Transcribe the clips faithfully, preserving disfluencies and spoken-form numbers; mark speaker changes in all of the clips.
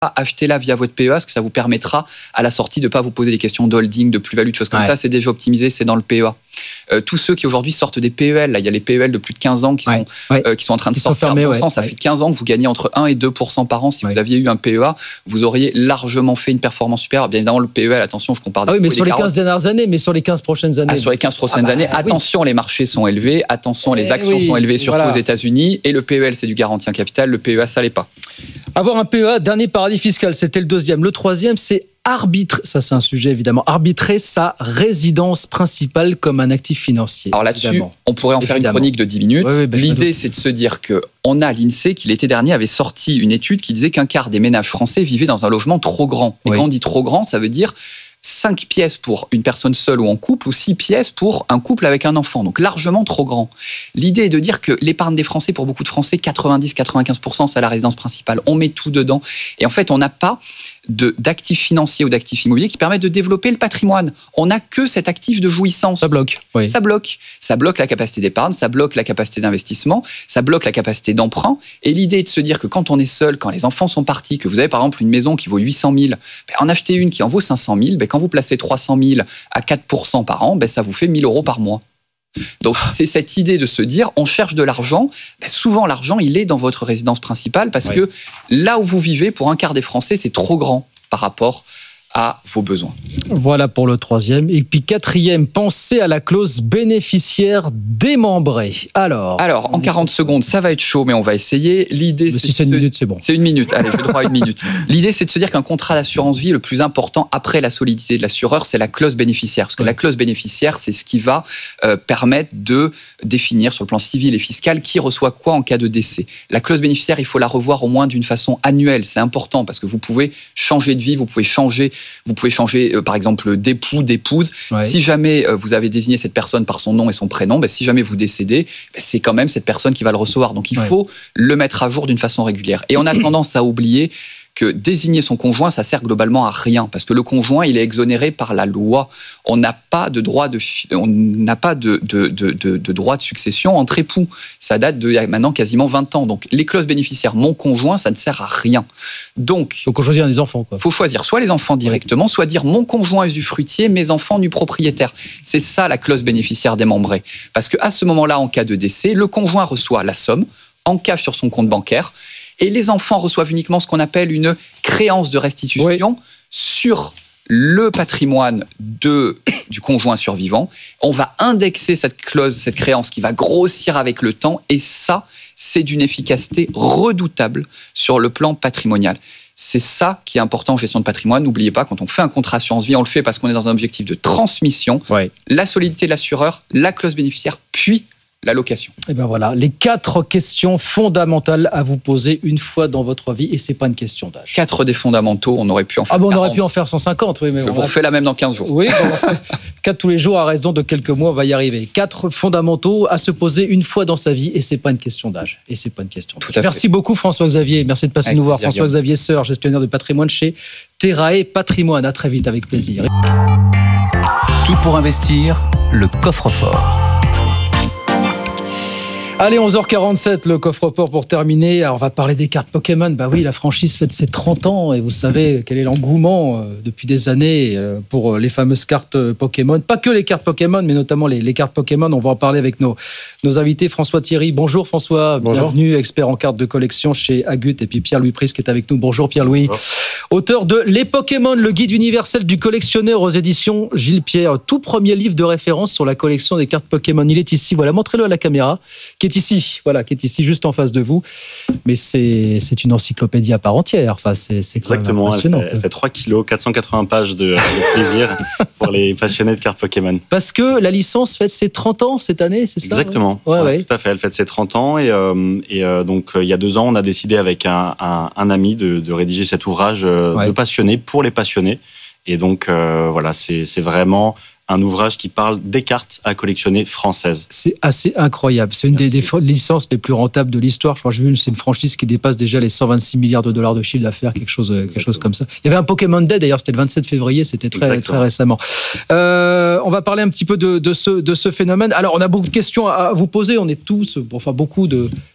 Speaker 1: achetez-la via votre P E A, parce que ça vous permettra à la sortie de ne pas vous poser des questions d'holding, de plus-value, de choses comme ouais. ça. C'est déjà optimisé, c'est dans le P E A. Euh, tous ceux qui aujourd'hui sortent des P E L, là, il y a les P E L de plus de quinze ans qui, ouais. Sont, ouais. Euh, qui sont en train de Ils sortir. Fermés, bon ouais. sens, ça ouais. fait quinze ans que vous gagnez entre un et deux pour cent par an. Si ouais. vous aviez eu un P E A, vous auriez largement fait une performance supérieure. Bien évidemment, le P E L, attention, je compare.
Speaker 2: Ah oui, mais sur les quinze dernières années, mais sur les quinze prochaines années.
Speaker 1: Ah, sur les quinze prochaines ah bah, années, oui. attention, les marchés sont élevés, attention, les actions oui, sont élevées, surtout voilà. aux États-Unis. Et le P E L, c'est du garanti en capital. Le P E A, ça l'est pas.
Speaker 2: Avoir un P E A, dernier paradis fiscal, c'était le deuxième. Le troisième, c'est arbitrer, ça c'est un sujet évidemment, arbitrer sa résidence principale comme un actif financier.
Speaker 1: Alors là-dessus, évidemment. on pourrait en faire évidemment. une chronique de dix minutes. Oui, oui, ben L'idée, c'est de se dire qu'on a l'INSEE qui, l'été dernier, avait sorti une étude qui disait qu'un quart des ménages français vivaient dans un logement trop grand. Et oui. quand on dit trop grand, ça veut dire cinq pièces pour une personne seule ou en couple, ou six pièces pour un couple avec un enfant. Donc largement trop grand. L'idée est de dire que l'épargne des Français, pour beaucoup de Français, quatre-vingt-dix à quatre-vingt-quinze pour cent, c'est la résidence principale. On met tout dedans. Et en fait, on n'a pas de, d'actifs financiers ou d'actifs immobiliers qui permettent de développer le patrimoine. On n'a que cet actif de jouissance.
Speaker 2: Ça bloque. Oui.
Speaker 1: Ça bloque. Ça bloque la capacité d'épargne, ça bloque la capacité d'investissement, ça bloque la capacité d'emprunt. Et l'idée est de se dire que quand on est seul, quand les enfants sont partis, que vous avez par exemple une maison qui vaut huit cent mille, ben en acheter une qui en vaut cinq cent mille, ben quand vous placez trois cent mille à quatre pour cent par an, ben ça vous fait mille euros par mois. Donc c'est cette idée de se dire, on cherche de l'argent. Ben souvent l'argent, il est dans votre résidence principale parce ouais. que là où vous vivez, pour un quart des Français, c'est trop grand par rapport à vos besoins.
Speaker 2: Voilà pour le troisième. Et puis quatrième, pensez à la clause bénéficiaire démembrée. Alors,
Speaker 1: Alors en quarante secondes, ça va être chaud, mais on va essayer. L'idée,
Speaker 2: mais
Speaker 1: c'est
Speaker 2: si c'est une se... minute, c'est bon.
Speaker 1: C'est une minute. Allez, je vais droit à une minute. L'idée, c'est de se dire qu'un contrat d'assurance vie, le plus important après la solidité de l'assureur, c'est la clause bénéficiaire. Parce que oui. la clause bénéficiaire, c'est ce qui va euh, permettre de définir sur le plan civil et fiscal qui reçoit quoi en cas de décès. La clause bénéficiaire, il faut la revoir au moins d'une façon annuelle. C'est important parce que vous pouvez changer de vie, vous pouvez changer Vous pouvez changer, euh, par exemple, d'époux, d'épouse. Ouais. Si jamais euh, vous avez désigné cette personne par son nom et son prénom, ben, si jamais vous décédez, ben, c'est quand même cette personne qui va le recevoir. Donc, il ouais. faut le mettre à jour d'une façon régulière. Et on a tendance à oublier que désigner son conjoint, ça sert globalement à rien, parce que le conjoint, il est exonéré par la loi. On n'a pas de droit de, on n'a pas de, de, de, de, de droit de succession entre époux. Ça date de maintenant quasiment vingt ans. Donc, les clauses bénéficiaires, mon conjoint, ça ne sert à rien. Donc,
Speaker 2: donc on choisit un des enfants, quoi.
Speaker 1: Faut choisir soit les enfants directement, soit dire mon conjoint usufruitier, mes enfants nus propriétaires. C'est ça la clause bénéficiaire démembrée. Parce qu'à ce moment-là, en cas de décès, le conjoint reçoit la somme en cash sur son compte bancaire. Et les enfants reçoivent uniquement ce qu'on appelle une créance de restitution oui. sur le patrimoine de, du conjoint survivant. On va indexer cette clause, cette créance qui va grossir avec le temps. Et ça, c'est d'une efficacité redoutable sur le plan patrimonial. C'est ça qui est important en gestion de patrimoine. N'oubliez pas, quand on fait un contrat assurance vie, on le fait parce qu'on est dans un objectif de transmission. Oui. La solidité de l'assureur, la clause bénéficiaire, puis la location.
Speaker 2: Et ben voilà, les quatre questions fondamentales à vous poser une fois dans votre vie, et c'est pas une question d'âge.
Speaker 1: Quatre des fondamentaux, on aurait pu en faire.
Speaker 2: Ah bon, on aurait pu en faire cent cinquante, oui, mais
Speaker 1: je vous refais a... la même dans quinze jours.
Speaker 2: Oui, bon, quatre tous les jours à raison de quelques mois, on va y arriver. Quatre fondamentaux à se poser une fois dans sa vie, et c'est pas une question d'âge. Et c'est pas une question d'âge. Tout à fait. Merci beaucoup François-Xavier, merci de passer avec nous voir. François-Xavier Seur, gestionnaire de patrimoine chez Terrae Patrimoine. À très vite, avec plaisir.
Speaker 3: Tout pour investir, le coffre-fort.
Speaker 2: Allez, onze heures quarante-sept, le coffre-fort pour terminer. Alors, on va parler des cartes Pokémon. Bah oui, la franchise fête ses trente ans et vous savez quel est l'engouement euh, depuis des années euh, pour les fameuses cartes euh, Pokémon. Pas que les cartes Pokémon, mais notamment les, les cartes Pokémon. On va en parler avec nos, nos invités. François Thierry, bonjour François. Bonjour. Bienvenue, expert en cartes de collection chez Agut. Et puis Pierre-Louis Pris qui est avec nous. Bonjour Pierre-Louis. Bonjour. Auteur de Les Pokémon, le guide universel du collectionneur aux éditions Gilles Pierre. Tout premier livre de référence sur la collection des cartes Pokémon. Il est ici, voilà, montrez-le à la caméra, qui est ici, voilà, qui est ici juste en face de vous. Mais c'est, c'est une encyclopédie à part entière. Enfin, c'est, c'est quand
Speaker 4: Exactement,
Speaker 2: même impressionnant.
Speaker 4: Elle fait, elle fait trois kilos, quatre cent quatre-vingts pages de, de plaisir pour les passionnés de cartes Pokémon.
Speaker 2: Parce que la licence fête ses trente ans cette année, c'est ça?
Speaker 4: Exactement,
Speaker 2: ouais, ouais,
Speaker 4: ouais. Tout à fait. Elle fête ses trente ans et, euh, et euh, donc il y a deux ans, on a décidé avec un, un, un ami de, de rédiger cet ouvrage euh, ouais. de passionnés pour les passionnés. Et donc euh, voilà, c'est, c'est vraiment un ouvrage qui parle des cartes à collectionner françaises.
Speaker 2: C'est assez incroyable. C'est une des, des licences les plus rentables de l'histoire. Je crois que j'ai vu, c'est une franchise qui dépasse déjà les cent vingt-six milliards de dollars de chiffre d'affaires, quelque chose, quelque chose comme ça. Il y avait un Pokémon Day, d'ailleurs, c'était le vingt-sept février, c'était très, très récemment. Euh, on va parler un petit peu de, de, ce, de ce phénomène. Alors, on a beaucoup de questions à vous poser. On est tous, enfin beaucoup de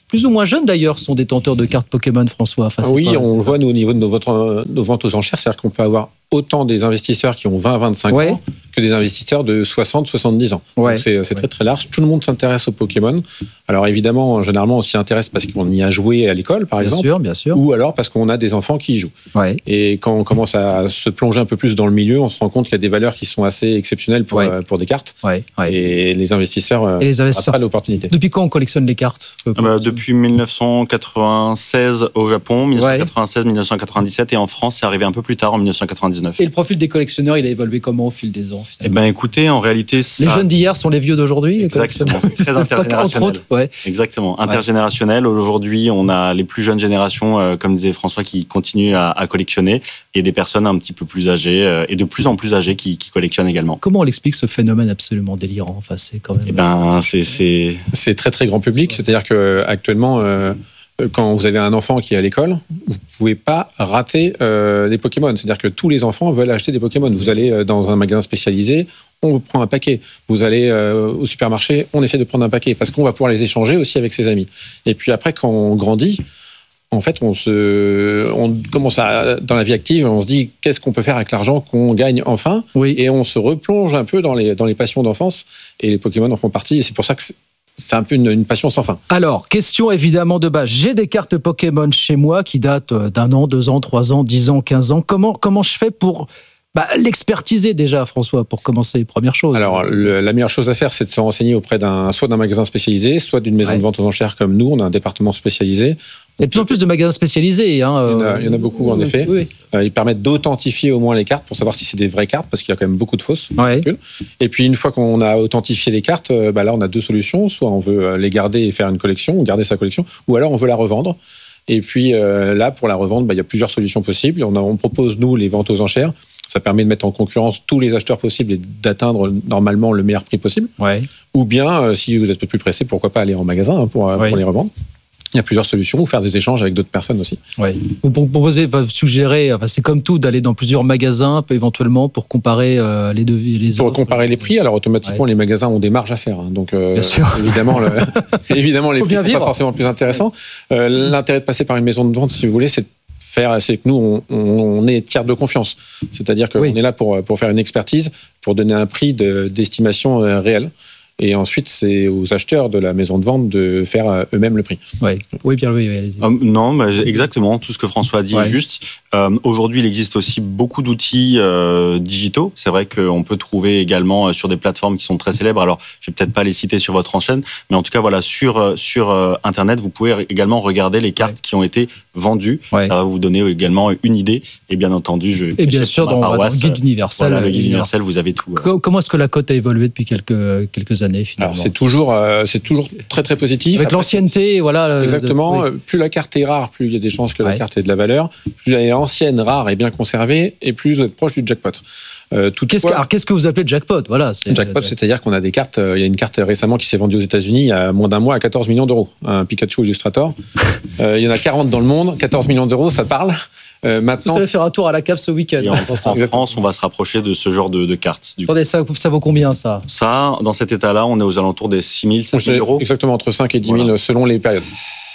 Speaker 2: plus ou moins jeunes d'ailleurs sont détenteurs de cartes Pokémon, François. Enfin,
Speaker 5: ah oui,
Speaker 2: pas,
Speaker 5: on le
Speaker 2: pas...
Speaker 5: voit nous, au niveau de nos, votre, nos ventes aux enchères, c'est-à-dire qu'on peut avoir autant des investisseurs qui ont vingt à vingt-cinq ouais. ans que des investisseurs de soixante à soixante-dix ans. Ouais. Donc c'est, c'est ouais. très très large. Tout le monde s'intéresse aux Pokémon. Alors évidemment, généralement, on s'y intéresse parce qu'on y a joué à l'école, par
Speaker 2: bien
Speaker 5: exemple.
Speaker 2: Bien sûr, bien sûr.
Speaker 5: Ou alors parce qu'on a des enfants qui y jouent. Ouais. Et quand on commence à se plonger un peu plus dans le milieu, on se rend compte qu'il y a des valeurs qui sont assez exceptionnelles pour, ouais. euh, pour des cartes. Ouais. Ouais. Et les investisseurs,
Speaker 2: Et les investisseurs
Speaker 5: pas l'opportunité.
Speaker 2: Depuis quand on collectionne les cartes
Speaker 4: ah bah, Depuis dix-neuf cent quatre-vingt-seize au Japon, dix-neuf cent quatre-vingt-seize à dix-neuf cent quatre-vingt-dix-sept, et en France, c'est arrivé un peu plus tard, en dix-neuf cent quatre-vingt-dix-neuf.
Speaker 2: Et le profil des collectionneurs, il a évolué comment au fil des ans
Speaker 4: Eh ben, écoutez, en réalité, ça...
Speaker 2: les jeunes d'hier sont les vieux d'aujourd'hui.
Speaker 4: Exactement, c'est très intergénérationnel. Autres, ouais. Exactement, intergénérationnel. Aujourd'hui, on a les plus jeunes générations, euh, comme disait François, qui continuent à, à collectionner, et des personnes un petit peu plus âgées euh, et de plus en plus âgées qui, qui collectionnent également.
Speaker 2: Comment on explique ce phénomène absolument délirant? Enfin, c'est quand même.
Speaker 4: Eh ben, c'est c'est
Speaker 5: c'est très très grand public. C'est-à-dire que actuellement. Euh, Quand vous avez un enfant qui est à l'école, vous ne pouvez pas rater euh, des Pokémon. C'est-à-dire que tous les enfants veulent acheter des Pokémon. Vous allez dans un magasin spécialisé, on vous prend un paquet. Vous allez euh, au supermarché, on essaie de prendre un paquet parce qu'on va pouvoir les échanger aussi avec ses amis. Et puis après, quand on grandit, en fait, on, se, on commence à, dans la vie active, on se dit qu'est-ce qu'on peut faire avec l'argent qu'on gagne enfin, oui. Et on se replonge un peu dans les, dans les passions d'enfance. Et les Pokémon en font partie. Et c'est pour ça que c'est, c'est un peu une, une passion sans fin.
Speaker 2: Alors, question évidemment de base. J'ai des cartes Pokémon chez moi qui datent d'un an, deux ans, trois ans, dix ans, quinze ans. Comment, comment je fais pour bah, l'expertiser déjà, François, pour commencer, première chose?
Speaker 5: Alors, le, la meilleure chose à faire, c'est de se renseigner auprès d'un, soit d'un magasin spécialisé, soit d'une maison ouais. de vente aux enchères comme nous. On a un département spécialisé.
Speaker 2: Il y a de plus en plus de magasins spécialisés. Hein,
Speaker 5: il, y en a, il y en a beaucoup, en effet. Oui. Euh, ils permettent d'authentifier au moins les cartes pour savoir si c'est des vraies cartes, parce qu'il y a quand même beaucoup de fausses. Ouais. Et puis, une fois qu'on a authentifié les cartes, euh, bah là, on a deux solutions. Soit on veut les garder et faire une collection, ou garder sa collection, ou alors on veut la revendre. Et puis euh, là, pour la revendre, bah, il y a plusieurs solutions possibles. On, a, on propose, nous, les ventes aux enchères. Ça permet de mettre en concurrence tous les acheteurs possibles et d'atteindre normalement le meilleur prix possible. Ouais. Ou bien, euh, si vous êtes un peu plus pressé, pourquoi pas aller en magasin hein, pour, ouais. pour les revendre. Il y a plusieurs solutions, ou faire des échanges avec d'autres personnes aussi.
Speaker 2: Oui. Vous proposez, vous suggérez, enfin, c'est comme tout, d'aller dans plusieurs magasins, éventuellement, pour comparer euh, les deux, les
Speaker 5: Pour offres. comparer les prix, alors automatiquement, ouais. les magasins ont des marges à faire. Hein, donc, euh, Bien sûr. évidemment, le, évidemment les prix ne sont vivre. pas forcément plus intéressants. Euh, l'intérêt de passer par une maison de vente, si vous voulez, c'est de faire, c'est que nous, on, on est tiers de confiance. C'est-à-dire qu'on oui. est là pour, pour faire une expertise, pour donner un prix de, d'estimation euh, réel. Et ensuite, c'est aux acheteurs de la maison de vente de faire eux-mêmes le prix.
Speaker 2: Oui, oui, Pierre, oui, oui, allez-y.
Speaker 4: Euh, non, mais exactement, tout ce que François a dit ouais. est juste. Euh, aujourd'hui, il existe aussi beaucoup d'outils euh, digitaux. C'est vrai qu'on peut trouver également sur des plateformes qui sont très célèbres. Alors, je vais peut-être pas les citer sur votre enchaîne, mais en tout cas, voilà, sur, sur euh, Internet, vous pouvez également regarder les cartes ouais. qui ont été vendues. Ouais. Ça va vous donner également une idée. Et bien entendu, je
Speaker 2: Et bien sûr, dans, paroisse, dans le guide universel.
Speaker 4: Voilà, le guide universel, vous avez tout.
Speaker 2: Euh. Comment est-ce que la cote a évolué depuis quelques, quelques années finalement?
Speaker 5: Alors, c'est toujours, euh, c'est toujours très très positif.
Speaker 2: Avec Après, l'ancienneté, voilà.
Speaker 5: Exactement.
Speaker 2: De, oui.
Speaker 5: Plus la carte est rare, plus il y a des chances que
Speaker 2: ouais.
Speaker 5: la carte ait de la valeur. Plus elle est ancienne, rare et bien conservée, et plus vous êtes proche du jackpot.
Speaker 2: Euh, qu'est-ce, que, alors, qu'est-ce que vous appelez jackpot? Voilà,
Speaker 5: c'est jackpot, c'est-à-dire qu'on a des cartes. Euh, il y a une carte récemment qui s'est vendue aux États-Unis il y a moins d'un mois à quatorze millions d'euros. Un Pikachu Illustrator. euh, il y en a quarante dans le monde. quatorze millions d'euros, ça parle.
Speaker 2: Euh, maintenant, vous allez faire un tour à la C A F ce week-end.
Speaker 4: Et en, en France, on va se rapprocher de ce genre de, de cartes. Du
Speaker 2: Attendez, ça, ça vaut combien ça?
Speaker 4: Ça, dans cet état-là, on est aux alentours des six mille, sept mille euros.
Speaker 5: Exactement, entre cinq et dix mille voilà. selon les périodes.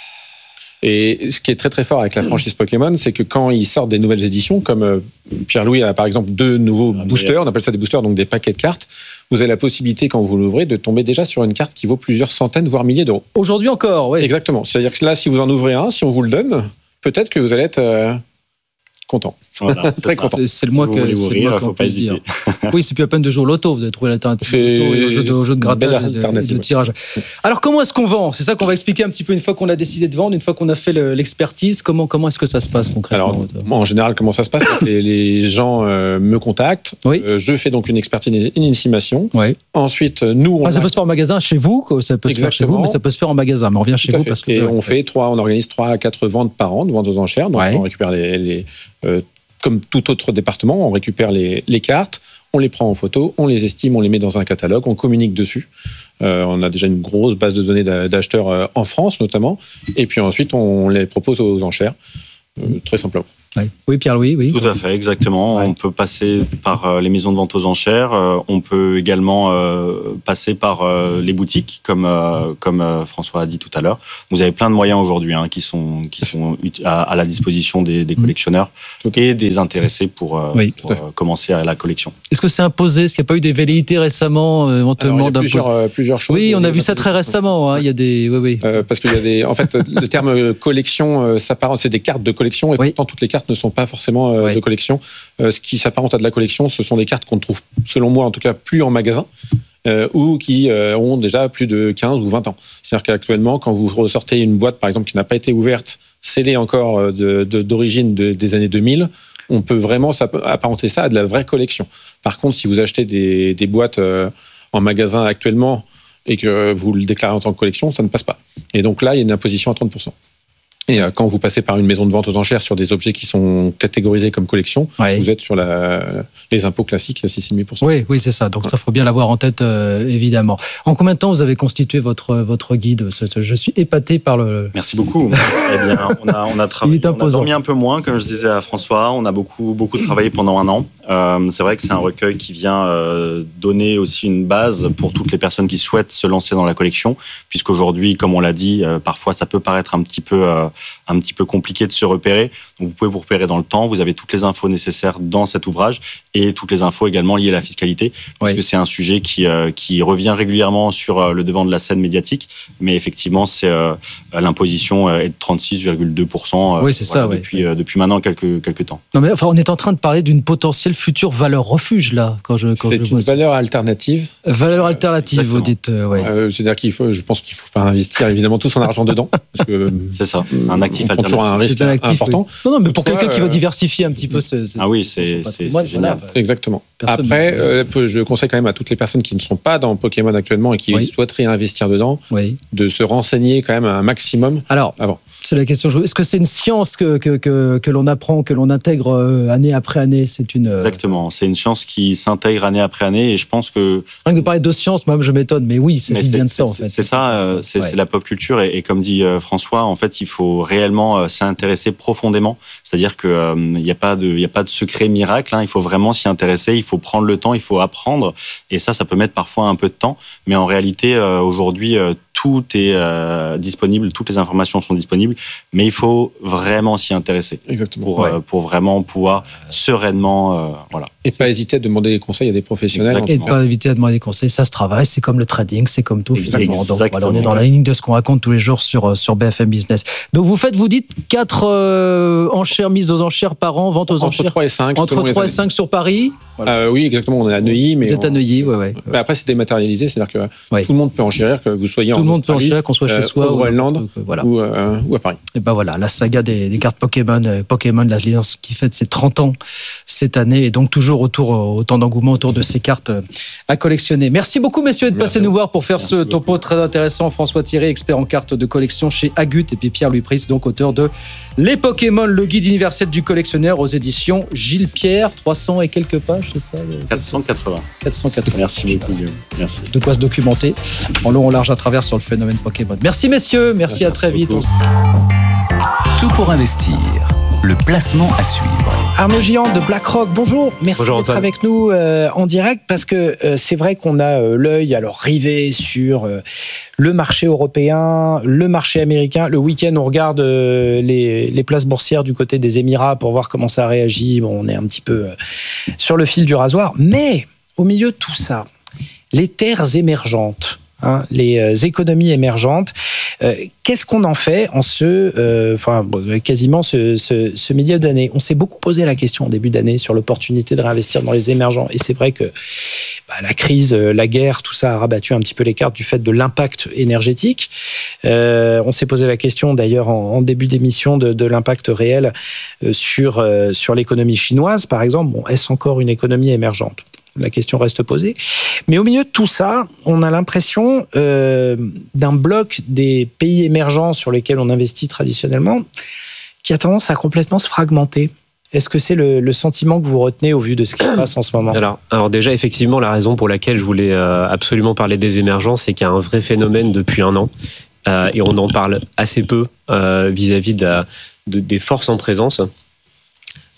Speaker 5: Et ce qui est très très fort avec la franchise Pokémon, c'est que quand ils sortent des nouvelles éditions, comme euh, Pierre-Louis a par exemple deux nouveaux ah, boosters, on appelle ça des boosters, donc des paquets de cartes, vous avez la possibilité, quand vous l'ouvrez, de tomber déjà sur une carte qui vaut plusieurs centaines, voire milliers d'euros.
Speaker 2: Aujourd'hui encore, oui.
Speaker 5: Exactement. C'est-à-dire que là, si vous en ouvrez un, si on vous le donne, peut-être que vous allez être... Euh, content. Voilà, très content.
Speaker 2: C'est, c'est le moins que c'est
Speaker 4: le moins qu'on peut dire.
Speaker 2: Oui, c'est plus à peine de jouer au loto. Vous avez trouvé l'alternative au loto, au jeu de, au jeu de grattage et de, de tirage. Alors, comment est-ce qu'on vend? C'est ça qu'on va expliquer un petit peu une fois qu'on a décidé de vendre, une fois qu'on a fait le, l'expertise. Comment, comment est-ce que ça se passe concrètement?
Speaker 5: Alors, moi, en général, comment ça se passe? les, les gens euh, me contactent. Oui. Euh, je fais donc une expertise, une estimation. Oui. Ensuite, nous, on
Speaker 2: ah, ça a... peut se faire en magasin chez vous. Ça peut Exactement. se faire chez vous, mais ça peut se faire en magasin. Mais on revient chez
Speaker 5: Tout
Speaker 2: vous parce que
Speaker 5: et on fait trois, on organise trois à quatre ventes par an, de ventes aux enchères. Donc, ouais. on récupère les, les euh, comme tout autre département, on récupère les, les cartes, on les prend en photo, on les estime, on les met dans un catalogue, on communique dessus. Euh, on a déjà une grosse base de données d'acheteurs euh, en France notamment. Et puis ensuite, on les propose aux enchères, euh, très simplement.
Speaker 2: Ouais. Oui, Pierre-Louis, oui.
Speaker 4: Tout à fait, exactement.
Speaker 2: Ouais.
Speaker 4: On peut passer par euh, les maisons de vente aux enchères. Euh, on peut également euh, passer par euh, les boutiques, comme, euh, comme euh, François a dit tout à l'heure. Vous avez plein de moyens aujourd'hui hein, qui sont, qui sont à, à la disposition des, des collectionneurs mmh. et des intéressés pour, euh, oui, pour euh, commencer à la collection.
Speaker 2: Est-ce que c'est imposé? Est-ce qu'il n'y a pas eu des velléités récemment, euh, éventuellement
Speaker 5: Alors, il y a plusieurs, euh, plusieurs choses.
Speaker 2: Oui, on a vu ça très récemment. Hein, il y a des, oui, oui.
Speaker 5: Euh, parce qu'il y a des, en fait, le terme collection euh, s'apparente, c'est des cartes de collection et oui. pourtant toutes les cartes ne sont pas forcément euh, oui. de collection. Euh, ce qui s'apparente à de la collection, ce sont des cartes qu'on ne trouve, selon moi en tout cas, plus en magasin euh, ou qui euh, ont déjà plus de quinze ou vingt ans. C'est-à-dire qu'actuellement, quand vous ressortez une boîte, par exemple, qui n'a pas été ouverte, scellée encore de, de, d'origine de, des années deux mille, on peut vraiment apparenter ça à de la vraie collection. Par contre, si vous achetez des, des boîtes euh, en magasin actuellement et que vous le déclarez en tant que collection, ça ne passe pas. Et donc là, il y a une imposition à trente pour cent. Et quand vous passez par une maison de vente aux enchères sur des objets qui sont catégorisés comme collection, oui. vous êtes sur la, les impôts classiques à six virgule cinq pour cent.
Speaker 2: Oui, oui, c'est ça. Donc ouais. ça, il faut bien l'avoir en tête, euh, évidemment. En combien de temps vous avez constitué votre, votre guide? Je suis épaté par le...
Speaker 4: Merci beaucoup. eh bien, on a, on a travaillé, on a dormi un peu moins, comme je disais à François. On a beaucoup, beaucoup travaillé pendant un an. Euh, c'est vrai que c'est un recueil qui vient euh, donner aussi une base pour toutes les personnes qui souhaitent se lancer dans la collection, puisqu'aujourd'hui, comme on l'a dit, euh, parfois ça peut paraître un petit peu... Euh, un petit peu compliqué de se repérer. Donc vous pouvez vous repérer dans le temps. Vous avez toutes les infos nécessaires dans cet ouvrage et toutes les infos également liées à la fiscalité, parce oui. que c'est un sujet qui, euh, qui revient régulièrement sur euh, le devant de la scène médiatique. Mais effectivement, c'est, euh, l'imposition est de trente-six virgule deux pour cent euh,
Speaker 2: oui, c'est
Speaker 4: voilà,
Speaker 2: ça,
Speaker 4: depuis,
Speaker 2: oui.
Speaker 4: euh, depuis maintenant quelques, quelques temps.
Speaker 2: Non, mais enfin, on est en train de parler d'une potentielle future valeur refuge, là. Quand je, quand
Speaker 5: c'est
Speaker 2: je
Speaker 5: une
Speaker 2: vois
Speaker 5: valeur alternative.
Speaker 2: Valeur alternative, Exactement. Vous dites. Euh, ouais.
Speaker 5: euh, c'est-à-dire qu'il faut, je pense qu'il ne faut pas investir évidemment tout son argent dedans. Parce que,
Speaker 4: c'est ça, un actif
Speaker 5: on prend toujours un risque
Speaker 2: un actif,
Speaker 5: important.
Speaker 2: Oui. Non, non, mais pour quelqu'un euh... qui va diversifier un petit peu. C'est,
Speaker 4: c'est, ah oui, c'est, c'est, c'est génial.
Speaker 5: Voilà. Exactement. Après, euh, je conseille quand même à toutes les personnes qui ne sont pas dans Pokémon actuellement et qui oui. souhaiteraient investir dedans, oui. de se renseigner quand même un maximum
Speaker 2: Alors,
Speaker 5: avant.
Speaker 2: C'est la question. Est-ce que c'est une science que, que, que, que l'on apprend, que l'on intègre euh, année après année? C'est une, euh...
Speaker 4: Exactement. C'est une science qui s'intègre année après année et je pense que...
Speaker 2: Rien que de parler de science, moi je m'étonne, mais oui, c'est bien de ça en fait.
Speaker 4: C'est ça, euh, c'est, ouais. c'est la pop culture et, et comme dit euh, François, en fait, il faut réellement euh, s'intéresser profondément. C'est-à-dire qu'il n'y euh, a pas de, il y a pas de secret miracle. Hein. Il faut vraiment s'y intéresser, il faut prendre le temps, il faut apprendre. Et ça, ça peut mettre parfois un peu de temps. Mais en réalité, euh, aujourd'hui, euh, tout est euh, disponible, toutes les informations sont disponibles, mais il faut vraiment s'y intéresser.
Speaker 5: Exactement.
Speaker 4: Pour,
Speaker 5: ouais.
Speaker 4: euh, pour vraiment pouvoir sereinement... Euh, voilà.
Speaker 5: Et pas hésiter à demander des conseils à des professionnels.
Speaker 2: Exactement. Et ne pas éviter à demander des conseils. Ça se travaille, c'est comme le trading, c'est comme tout finalement. Donc, voilà, on est dans la ligne de ce qu'on raconte tous les jours sur, sur B F M Business. Donc vous faites, vous dites, quatre euh, enchères mises aux enchères par an, vente aux
Speaker 5: entre
Speaker 2: enchères.
Speaker 5: Entre trois et cinq.
Speaker 2: Entre trois et cinq sur Paris.
Speaker 5: Voilà. Euh, oui, exactement. On est à Neuilly. Mais
Speaker 2: vous êtes
Speaker 5: on...
Speaker 2: à Neuilly, oui, oui.
Speaker 5: Mais après, c'est dématérialisé, c'est-à-dire que
Speaker 2: ouais.
Speaker 5: tout le monde peut enchérir, que vous soyez
Speaker 2: tout
Speaker 5: en
Speaker 2: Tout le monde
Speaker 5: Australie,
Speaker 2: peut enchérir, qu'on soit chez
Speaker 5: euh,
Speaker 2: soi.
Speaker 5: au Groenland
Speaker 2: ou, voilà.
Speaker 5: ou, euh, ou à Paris.
Speaker 2: Et ben voilà, la saga des, des cartes Pokémon, euh, Pokémon, l'Alliance qui fête ses trente ans cette année, et donc toujours autour, autant d'engouement autour de ces cartes euh, à collectionner. Merci beaucoup, messieurs, de passer nous voir pour faire Merci ce topo beaucoup. Très intéressant. François Thierry, expert en cartes de collection chez Agut, et puis Pierre-Louis Pris, donc auteur de Les Pokémon, le guide universel du collectionneur aux éditions Gilles Pierre, trois cents et quelques pages, c'est ça?
Speaker 4: quatre cent quatre-vingts.
Speaker 2: quatre cent quatre-vingts.
Speaker 4: Merci beaucoup, Guillaume. Merci.
Speaker 2: De quoi se documenter en long, en large, à travers sur le phénomène Pokémon. Merci, messieurs. Merci, Merci à très vite.
Speaker 3: Beaucoup. Tout pour investir. Le placement à suivre.
Speaker 6: Arnaud Gian de BlackRock, bonjour. Merci bonjour, d'être Antoine. Avec nous euh, en direct parce que euh, c'est vrai qu'on a euh, l'œil alors rivé sur euh, le marché européen, le marché américain. Le week-end, on regarde euh, les, les places boursières du côté des Émirats pour voir comment ça réagit. Bon, on est un petit peu euh, sur le fil du rasoir. Mais au milieu de tout ça, les terres émergentes, Hein, les euh, économies émergentes. Euh, qu'est-ce qu'on en fait en ce, euh, enfin, quasiment ce, ce, ce milieu d'année? On s'est beaucoup posé la question en début d'année sur l'opportunité de réinvestir dans les émergents. Et c'est vrai que bah, la crise, la guerre, tout ça a rabattu un petit peu les cartes du fait de l'impact énergétique. Euh, on s'est posé la question d'ailleurs en, en début d'émission de, de l'impact réel euh, sur, euh, sur l'économie chinoise, par exemple. Bon, est-ce encore une économie émergente? La question reste posée. Mais au milieu de tout ça, on a l'impression euh, d'un bloc des pays émergents sur lesquels on investit traditionnellement qui a tendance à complètement se fragmenter. Est-ce que c'est le, le sentiment que vous retenez au vu de ce qui se passe en ce moment ?
Speaker 7: alors, alors déjà, effectivement, la raison pour laquelle je voulais euh, absolument parler des émergents, c'est qu'il y a un vrai phénomène depuis un an. Euh, et on en parle assez peu euh, vis-à-vis de, de, des forces en présence.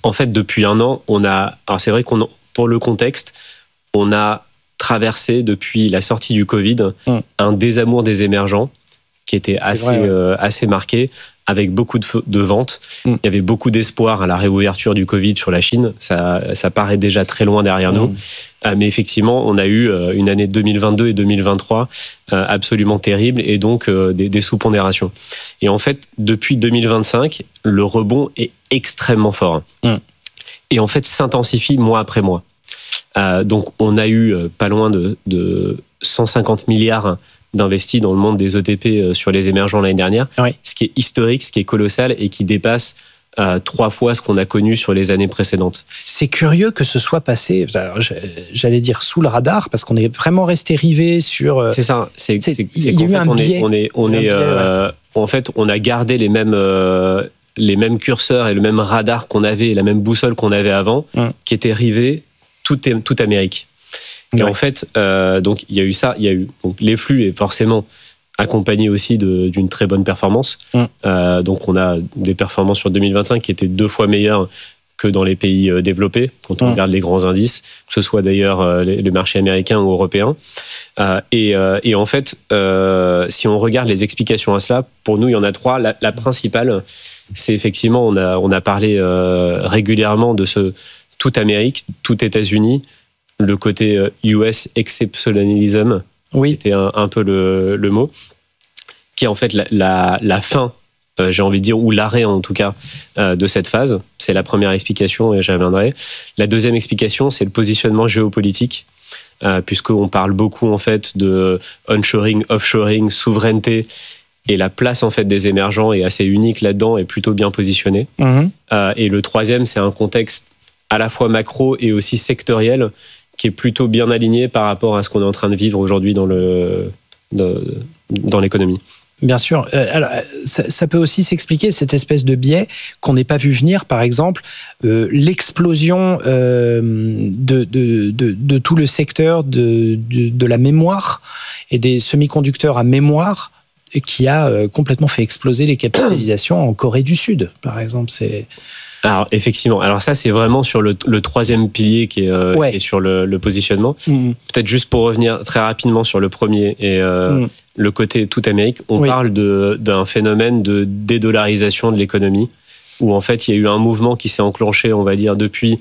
Speaker 7: En fait, depuis un an, on a. Alors, c'est vrai qu'on, pour le contexte, on a traversé depuis la sortie du Covid mmh. un désamour des émergents qui était assez, vrai, ouais. euh, assez marqué, avec beaucoup de, de ventes. Mmh. Il y avait beaucoup d'espoir à la réouverture du Covid sur la Chine. Ça, ça paraît déjà très loin derrière mmh. nous. Euh, mais effectivement, on a eu euh, une année deux mille vingt-deux et deux mille vingt-trois euh, absolument terrible, et donc euh, des, des sous-pondérations. Et en fait, depuis deux mille vingt-cinq, le rebond est extrêmement fort. Mmh. Et en fait, s'intensifie mois après mois. Euh, donc, on a eu euh, pas loin de, de cent cinquante milliards d'investis dans le monde des E T P euh, sur les émergents l'année dernière, oui. ce qui est historique, ce qui est colossal et qui dépasse euh, trois fois ce qu'on a connu sur les années précédentes.
Speaker 6: C'est curieux que ce soit passé, alors, j'allais dire sous le radar, parce qu'on est vraiment resté rivé sur... Euh,
Speaker 7: c'est ça, c'est, c'est, c'est,
Speaker 6: c'est qu'en fait,
Speaker 7: on
Speaker 6: biais.
Speaker 7: est... On est, on est euh, ouais. En fait, on a gardé les mêmes... Euh, les mêmes curseurs et le même radar qu'on avait, et la même boussole qu'on avait avant, mmh. qui était rivé toute, toute Amérique. Et ouais. en fait, euh, donc il y a eu ça, il y a eu donc, les flux et forcément accompagnés aussi de, d'une très bonne performance. Mmh. Euh, donc on a des performances sur deux mille vingt-cinq qui étaient deux fois meilleures que dans les pays développés, quand on mmh. regarde les grands indices, que ce soit d'ailleurs les, les marchés américains ou européens. Euh, et, euh, et en fait, euh, si on regarde les explications à cela, pour nous, il y en a trois. La, la principale, c'est effectivement, on a, on a parlé euh, régulièrement de ce tout Amérique, tout États-Unis, le côté U S exceptionnalism, oui. qui était un, un peu le, le mot, qui est en fait la, la, la fin, euh, j'ai envie de dire, ou l'arrêt en tout cas, euh, de cette phase. C'est la première explication et j'y reviendrai. La deuxième explication, c'est le positionnement géopolitique, euh, puisqu'on parle beaucoup en fait de onshoring, offshoring, souveraineté, et la place en fait des émergents est assez unique là-dedans et plutôt bien positionnée. Mmh. Euh, et le troisième, c'est un contexte à la fois macro et aussi sectoriel qui est plutôt bien aligné par rapport à ce qu'on est en train de vivre aujourd'hui dans, le, de, dans l'économie.
Speaker 6: Bien sûr. Alors, ça, ça peut aussi s'expliquer, cette espèce de biais qu'on n'ait pas vu venir, par exemple, euh, l'explosion euh, de, de, de, de tout le secteur de, de, de la mémoire et des semi-conducteurs à mémoire qui a complètement fait exploser les capitalisations en Corée du Sud, par exemple. C'est...
Speaker 7: Alors, effectivement. Alors ça, c'est vraiment sur le, le troisième pilier qui est, euh, ouais. qui est sur le, le positionnement. Mmh. Peut-être juste pour revenir très rapidement sur le premier et euh, mmh. le côté toute Amérique, on oui. parle de, d'un phénomène de dédollarisation de l'économie, où en fait, il y a eu un mouvement qui s'est enclenché, on va dire, depuis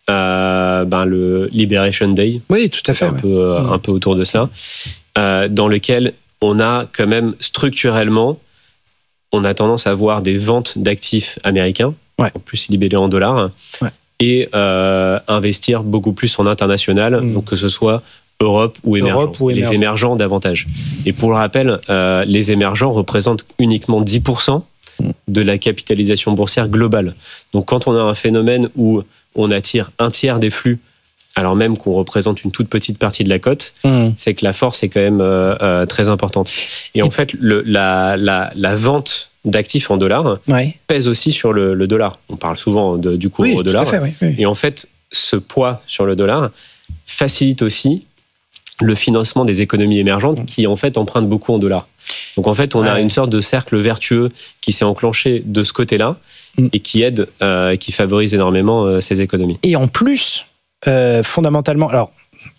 Speaker 7: euh, ben, le Liberation Day.
Speaker 6: Oui, tout à fait.
Speaker 7: Un,
Speaker 6: ouais.
Speaker 7: peu, euh, mmh. un peu autour de ça, euh, dans lequel on a quand même structurellement, on a tendance à voir des ventes d'actifs américains, ouais. en plus libellés en dollars, ouais. et euh, investir beaucoup plus en international, mmh. donc que ce soit Europe ou émergents. Europe ou émergents. Les émergents davantage. Et pour le rappel, euh, les émergents représentent uniquement dix pour cent mmh. de la capitalisation boursière globale. Donc quand on a un phénomène où on attire un tiers des flux, alors même qu'on représente une toute petite partie de la cote, mmh. c'est que la force est quand même euh, euh, très importante. Et, Et en fait, le, la, la, la vente d'actifs en dollars ouais. pèse aussi sur le, le dollar. On parle souvent de, du cours
Speaker 6: oui,
Speaker 7: au dollar.
Speaker 6: Tout à fait, oui, oui.
Speaker 7: Et en fait, ce poids sur le dollar facilite aussi le financement des économies émergentes mmh. qui, en fait, empruntent beaucoup en dollars. Donc, en fait, on ouais. a une sorte de cercle vertueux qui s'est enclenché de ce côté-là mmh. et qui aide, euh, qui favorise énormément euh, ces économies.
Speaker 6: Et en plus... Euh, fondamentalement, alors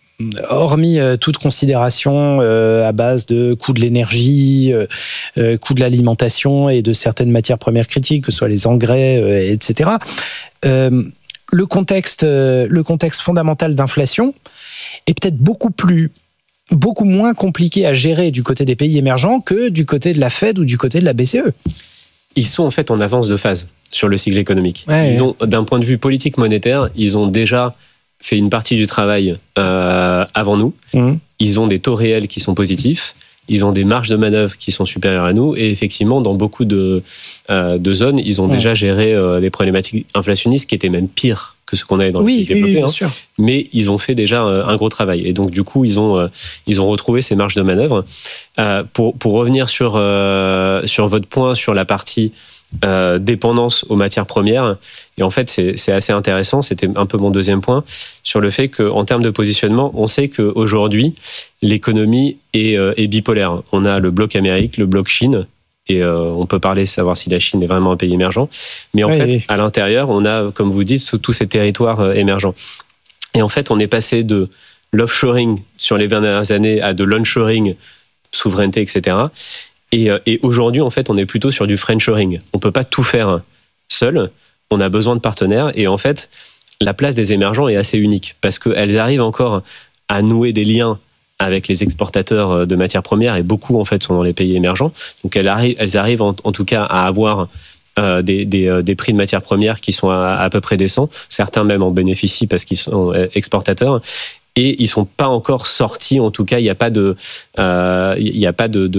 Speaker 6: hormis euh, toute considération euh, à base de coût de l'énergie, euh, euh, coût de l'alimentation et de certaines matières premières critiques, que ce soit les engrais, euh, et cetera, euh, le contexte, euh, le contexte fondamental d'inflation est peut-être beaucoup plus, beaucoup moins compliqué à gérer du côté des pays émergents que du côté de la Fed ou du côté de la B C E.
Speaker 7: Ils sont en fait en avance de phase sur le cycle économique.
Speaker 6: Ouais,
Speaker 7: ils
Speaker 6: ouais.
Speaker 7: ont, d'un point de vue politique monétaire, ils ont déjà fait une partie du travail euh, avant nous. Mmh. Ils ont des taux réels qui sont positifs. Ils ont des marges de manœuvre qui sont supérieures à nous. Et effectivement, dans beaucoup de, euh, de zones, ils ont mmh. déjà géré euh, des problématiques inflationnistes qui étaient même pires que ce qu'on avait dans
Speaker 6: oui,
Speaker 7: les pays développés.
Speaker 6: Oui, bien
Speaker 7: hein.
Speaker 6: sûr.
Speaker 7: Mais ils ont fait déjà euh, un gros travail. Et donc, du coup, ils ont, euh, ils ont retrouvé ces marges de manœuvre. Euh, pour, pour revenir sur, euh, sur votre point, sur la partie Euh, dépendance aux matières premières. Et en fait, c'est, c'est assez intéressant. C'était un peu mon deuxième point sur le fait qu'en termes de positionnement, on sait qu'aujourd'hui, l'économie est, euh, est bipolaire. On a le bloc Amérique, le bloc Chine, Et euh, on peut parler, savoir si la Chine est vraiment un pays émergent. Mais en
Speaker 6: oui,
Speaker 7: fait,
Speaker 6: oui.
Speaker 7: à l'intérieur, on a, comme vous dites, tous ces territoires euh, émergents. Et en fait, on est passé de l'offshoring sur les vingt dernières années à de l'onshoring, souveraineté, et cetera. Et, euh, et aujourd'hui, en fait, on est plutôt sur du friendshoring. On ne peut pas tout faire seul. On a besoin de partenaires. Et en fait, la place des émergents est assez unique parce qu'elles arrivent encore à nouer des liens avec les exportateurs de matières premières, et beaucoup en fait sont dans les pays émergents. Donc elles arrivent, elles arrivent en, en tout cas à avoir euh, des, des, des prix de matières premières qui sont à, à peu près décents. Certains même en bénéficient parce qu'ils sont exportateurs. Et ils sont pas encore sortis. En tout cas, il n'y a pas de, euh, il y a pas de,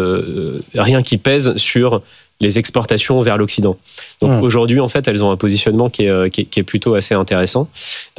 Speaker 7: de rien qui pèse sur les exportations vers l'Occident. Donc mmh. aujourd'hui, en fait, elles ont un positionnement qui est, qui est, qui est plutôt assez intéressant.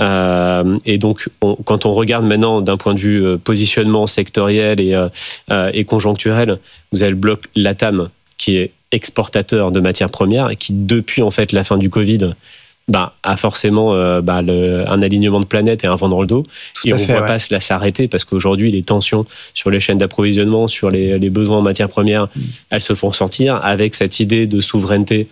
Speaker 7: Euh, et donc, on, quand on regarde maintenant d'un point de vue positionnement sectoriel et, euh, et conjoncturel, vous avez le bloc LATAM qui est exportateur de matières premières et qui, depuis en fait la fin du Covid, bah, a forcément euh, bah, le, un alignement de planète et un vent dans le dos. Tout et on ne voit ouais. pas cela s'arrêter parce qu'aujourd'hui, les tensions sur les chaînes d'approvisionnement, sur les, les besoins en matières premières, mmh. elles se font sentir. Avec cette idée de souveraineté,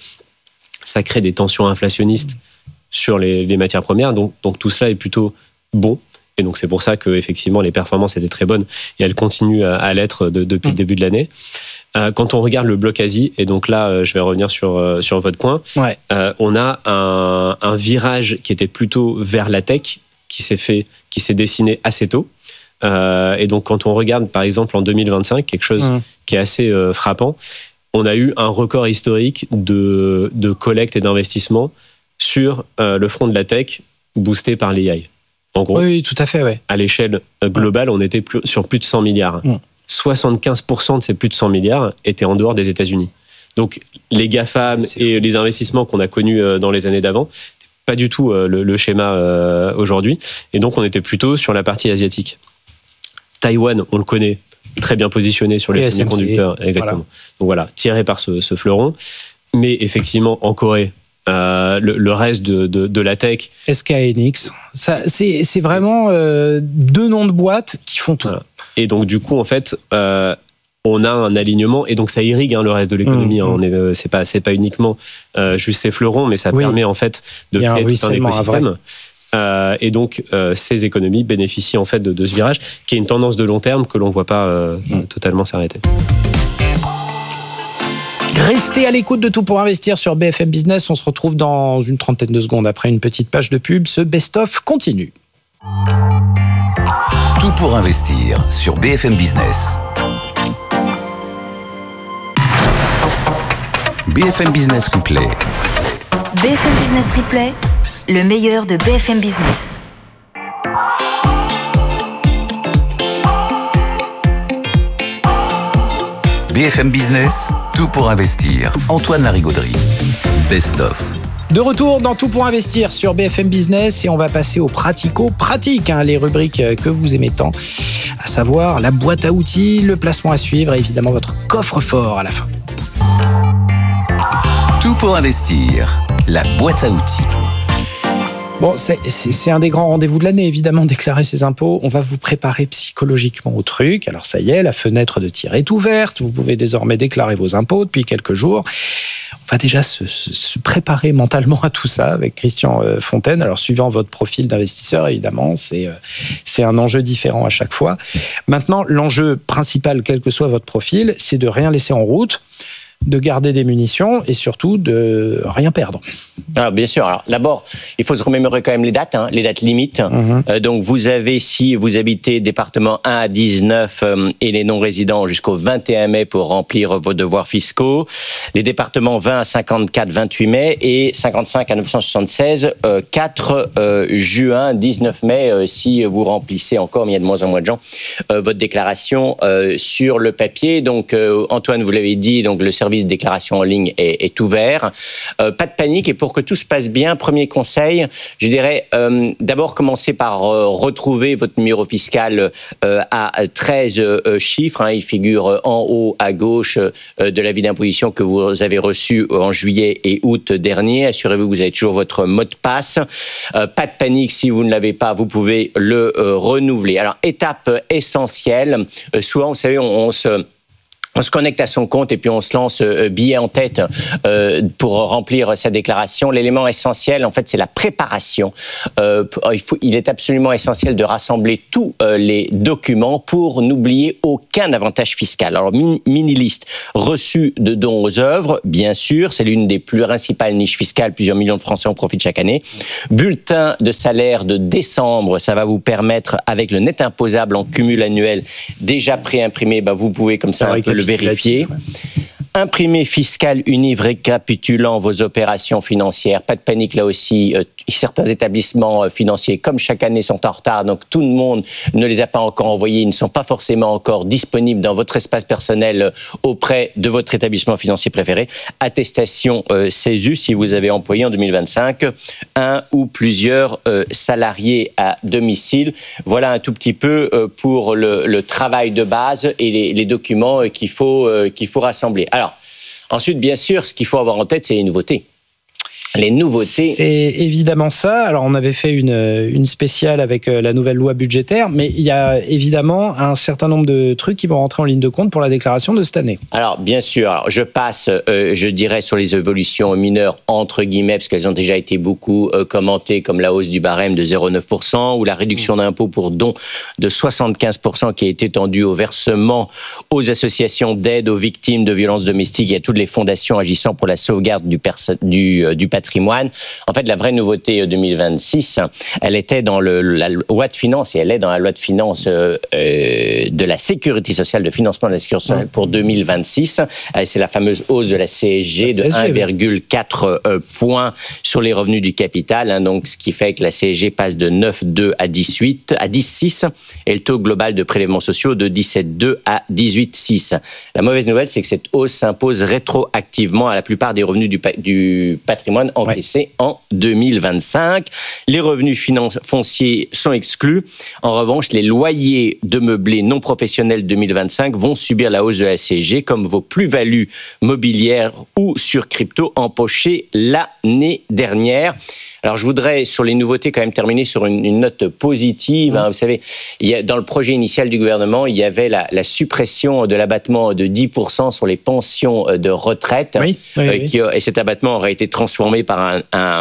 Speaker 7: ça crée des tensions inflationnistes mmh. sur les, les matières premières. Donc, donc tout cela est plutôt bon. Et donc c'est pour ça que effectivement les performances étaient très bonnes et elles continuent à, à l'être de, depuis mmh. le début de l'année. Euh, quand on regarde le bloc Asie, et donc là euh, je vais revenir sur euh, sur votre point, ouais. euh, on a un, un virage qui était plutôt vers la tech qui s'est fait, qui s'est dessiné assez tôt. Euh, et donc quand on regarde par exemple en deux mille vingt-cinq, quelque chose mmh. qui est assez euh, frappant, on a eu un record historique de de collecte et d'investissement sur euh, le front de la tech boosté par l'A I. En gros,
Speaker 6: oui, oui, tout à fait, ouais.
Speaker 7: À l'échelle globale, on était plus, sur plus de cent milliards. Mm. soixante-quinze pour cent de ces plus de cent milliards étaient en dehors des États-Unis. Donc, les GAFAM et fou. Les investissements qu'on a connus dans les années d'avant, pas du tout le, le schéma euh, aujourd'hui. Et donc, on était plutôt sur la partie asiatique. Taïwan, on le connaît, très bien positionné sur les T S M C, semi-conducteurs. Exactement. Voilà. Donc voilà, tiré par ce, ce fleuron. Mais effectivement, en Corée, Euh, le, le reste de, de, de la tech.
Speaker 6: S K Hynix. Ça, c'est, c'est vraiment euh, deux noms de boîtes qui font tout. Voilà.
Speaker 7: Et donc, du coup, en fait, euh, on a un alignement et donc ça irrigue hein, le reste de l'économie. Mmh, hein. On est, euh, c'est pas, c'est pas uniquement euh, juste ces fleurons, mais ça oui. permet en fait de créer un tout un écosystème. Euh, et donc, euh, ces économies bénéficient en fait de, de ce virage qui est une tendance de long terme que l'on ne voit pas euh, mmh. totalement s'arrêter.
Speaker 6: Restez à l'écoute de Tout pour investir sur B F M Business. On se retrouve dans une trentaine de secondes après une petite page de pub. Ce best-of continue.
Speaker 3: Tout pour investir sur B F M Business. B F M Business Replay.
Speaker 8: B F M Business Replay, le meilleur de B F M Business.
Speaker 3: B F M Business, tout pour investir. Antoine Larigauderie, Best of.
Speaker 6: De retour dans Tout pour investir sur B F M Business et on va passer aux pratico-pratiques, hein, les rubriques que vous aimez tant, à savoir la boîte à outils, le placement à suivre et évidemment votre coffre-fort à la fin.
Speaker 3: Tout pour investir, la boîte à outils.
Speaker 6: Bon, c'est, c'est, c'est un des grands rendez-vous de l'année, évidemment, déclarer ses impôts. On va vous préparer psychologiquement au truc. Alors ça y est, la fenêtre de tir est ouverte. Vous pouvez désormais déclarer vos impôts depuis quelques jours. On va déjà se, se, se préparer mentalement à tout ça avec Christian Fontaine. Alors suivant votre profil d'investisseur, évidemment, c'est, c'est un enjeu différent à chaque fois. Maintenant, l'enjeu principal, quel que soit votre profil, c'est de rien laisser en route, de garder des munitions et surtout de rien perdre.
Speaker 9: Alors, bien sûr. Alors, d'abord, il faut se remémorer quand même les dates, hein, les dates limites. Mm-hmm. Euh, donc, vous avez, si vous habitez département un à dix-neuf euh, et les non-résidents jusqu'au vingt et un mai pour remplir vos devoirs fiscaux. Les départements vingt à cinquante-quatre, vingt-huit mai et cinquante-cinq à neuf cent soixante-seize, euh, quatre euh, juin, dix-neuf mai, euh, si vous remplissez encore, mais il y a de moins en moins de gens, euh, votre déclaration euh, sur le papier. Donc, euh, Antoine, vous l'avez dit, donc le service de déclaration en ligne est, est ouvert. Euh, pas de panique et pour que tout se passe bien, premier conseil, je dirais euh, d'abord commencer par euh, retrouver votre numéro fiscal euh, à treize euh, chiffres. Hein, il figure en haut à gauche euh, de l'avis d'imposition que vous avez reçu en juillet et août dernier. Assurez-vous que vous avez toujours votre mot de passe. Euh, pas de panique, si vous ne l'avez pas, vous pouvez le euh, renouveler. Alors, étape essentielle, euh, souvent, vous savez, on, on se... On se connecte à son compte et puis on se lance euh, billet en tête euh, pour remplir sa déclaration. L'élément essentiel, en fait, c'est la préparation. Euh, il, faut, il est absolument essentiel de rassembler tous euh, les documents pour n'oublier aucun avantage fiscal. Alors, min, mini-liste reçu de dons aux œuvres, bien sûr, c'est l'une des plus principales niches fiscales. Plusieurs millions de Français en profitent chaque année. Bulletin de salaire de décembre, ça va vous permettre, avec le net imposable en cumul annuel déjà pré-imprimé, bah, vous pouvez comme ça un peu le vérifier. Imprimé fiscal unique récapitulant vos opérations financières. Pas de panique là aussi. Euh, certains établissements euh, financiers, comme chaque année, sont en retard. Donc tout le monde ne les a pas encore envoyés. Ils ne sont pas forcément encore disponibles dans votre espace personnel euh, auprès de votre établissement financier préféré. Attestation euh, C E S U si vous avez employé en deux mille vingt-cinq un ou plusieurs euh, salariés à domicile. Voilà un tout petit peu euh, pour le, le travail de base et les, les documents euh, qu'il faut, euh, qu'il faut rassembler. Alors, ensuite, bien sûr, ce qu'il faut avoir en tête, c'est les nouveautés. Les nouveautés.
Speaker 6: C'est évidemment ça. Alors, on avait fait une, une spéciale avec la nouvelle loi budgétaire, mais il y a évidemment un certain nombre de trucs qui vont rentrer en ligne de compte pour la déclaration de cette année.
Speaker 9: Alors, bien sûr, alors, je passe, euh, je dirais, sur les évolutions mineures, entre guillemets, parce qu'elles ont déjà été beaucoup euh, commentées, comme la hausse du barème de zéro virgule neuf pour cent ou la réduction d'impôt pour dons de soixante-quinze pour cent qui a été étendue au versement aux associations d'aide aux victimes de violences domestiques et à toutes les fondations agissant pour la sauvegarde du, perso- du, euh, du patrimoine. En fait, la vraie nouveauté deux mille vingt-six, elle était dans le, la loi de finances et elle est dans la loi de finances euh, de la sécurité sociale, de financement de la sécurité sociale pour deux mille vingt-six. C'est la fameuse hausse de la C S G de un virgule quatre euh, points sur les revenus du capital. Hein, donc, ce qui fait que la C S G passe de neuf virgule deux à dix-huit, à dix virgule six et le taux global de prélèvements sociaux de dix-sept virgule deux à dix-huit virgule six. La mauvaise nouvelle, c'est que cette hausse s'impose rétroactivement à la plupart des revenus du, du patrimoine encaissés ouais. en deux mille vingt-cinq. Les revenus finan- fonciers sont exclus. En revanche, les loyers de meublés non professionnels deux mille vingt-cinq vont subir la hausse de la C S G comme vos plus-values mobilières ou sur crypto empochées l'année dernière. Alors, je voudrais, sur les nouveautés, quand même terminer sur une, une note positive. Mmh. Hein, vous savez, il y a, dans le projet initial du gouvernement, il y avait la, la suppression de l'abattement de dix pour cent sur les pensions de retraite. Oui, oui, euh, qui, oui. Et cet abattement aurait été transformé par un, un,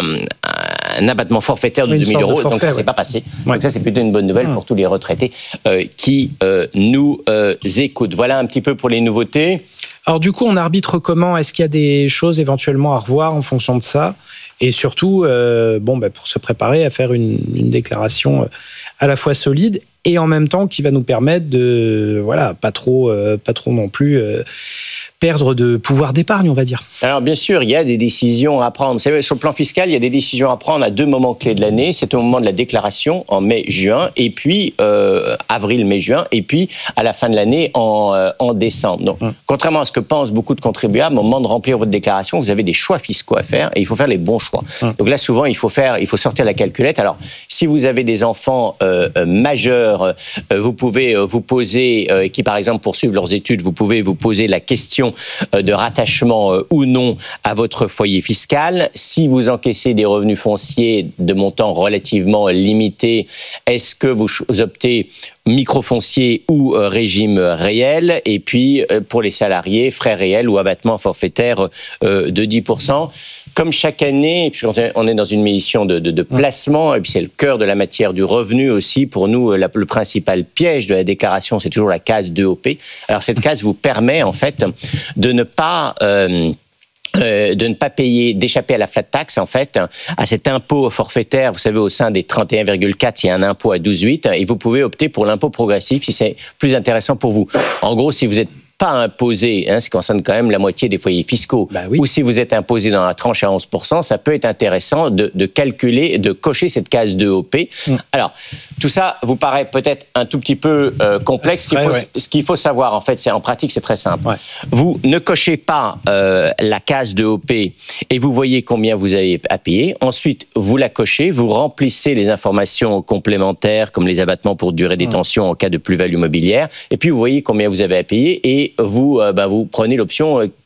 Speaker 9: un abattement forfaitaire de deux mille euros. Forfait, donc, ça ne s'est ouais. pas passé. Ouais. Donc, ça, c'est plutôt une bonne nouvelle mmh. pour tous les retraités euh, qui euh, nous euh, écoutent. Voilà un petit peu pour les nouveautés.
Speaker 6: Alors, du coup, on arbitre comment ? Est-ce qu'il y a des choses éventuellement à revoir en fonction de ça ? Et surtout, euh, bon, bah, pour se préparer à faire une, une déclaration à la fois solide et en même temps qui va nous permettre de, voilà, pas trop, euh, pas trop non plus euh, perdre de pouvoir d'épargne, on va dire.
Speaker 9: Alors bien sûr, il y a des décisions à prendre. Vous savez, sur le plan fiscal, il y a des décisions à prendre à deux moments clés de l'année. C'est au moment de la déclaration en mai-juin, et puis euh, avril, mai-juin, et puis à la fin de l'année en, euh, en décembre. Donc, hum. contrairement à ce que pensent beaucoup de contribuables, au moment de remplir votre déclaration, vous avez des choix fiscaux à faire, et il faut faire les bons choix. Hum. Donc là, souvent, il faut faire, il faut sortir la calculette. Alors, si vous avez des enfants euh, euh, majeurs, euh, vous pouvez euh, vous poser, euh, qui par exemple poursuivent leurs études, vous pouvez vous poser la question de rattachement ou non à votre foyer fiscal. Si vous encaissez des revenus fonciers de montant relativement limité, est-ce que vous optez microfoncier ou régime réel? Et puis, pour les salariés, frais réels ou abattement forfaitaire de dix pour cent. Comme chaque année, puisqu'on est dans une mission de, de, de placement, et puis c'est le cœur de la matière du revenu aussi, pour nous, la, le principal piège de la déclaration, c'est toujours la case deux O P. Alors cette case vous permet en fait de ne pas... Euh, Euh, de ne pas payer, d'échapper à la flat tax, en fait, à cet impôt forfaitaire. Vous savez, au sein des trente et un virgule quatre, il y a un impôt à douze virgule huit, et vous pouvez opter pour l'impôt progressif si c'est plus intéressant pour vous. En gros, si vous êtes pas imposé, hein, ce qui concerne quand même la moitié des foyers fiscaux, bah oui. ou si vous êtes imposé dans la tranche à onze pour cent, ça peut être intéressant de, de calculer, de cocher cette case deux O P. Mmh. Alors, tout ça vous paraît peut-être un tout petit peu euh, complexe. Ce qu'il, faut, ouais. ce qu'il faut savoir, en fait, c'est en pratique, c'est très simple. Ouais. Vous ne cochez pas euh, la case deux O P et vous voyez combien vous avez à payer. Ensuite, vous la cochez, vous remplissez les informations complémentaires, comme les abattements pour durée des détention mmh. en cas de plus-value mobilière, et puis vous voyez combien vous avez à payer et vous, euh, bah, vous prenez l'option euh,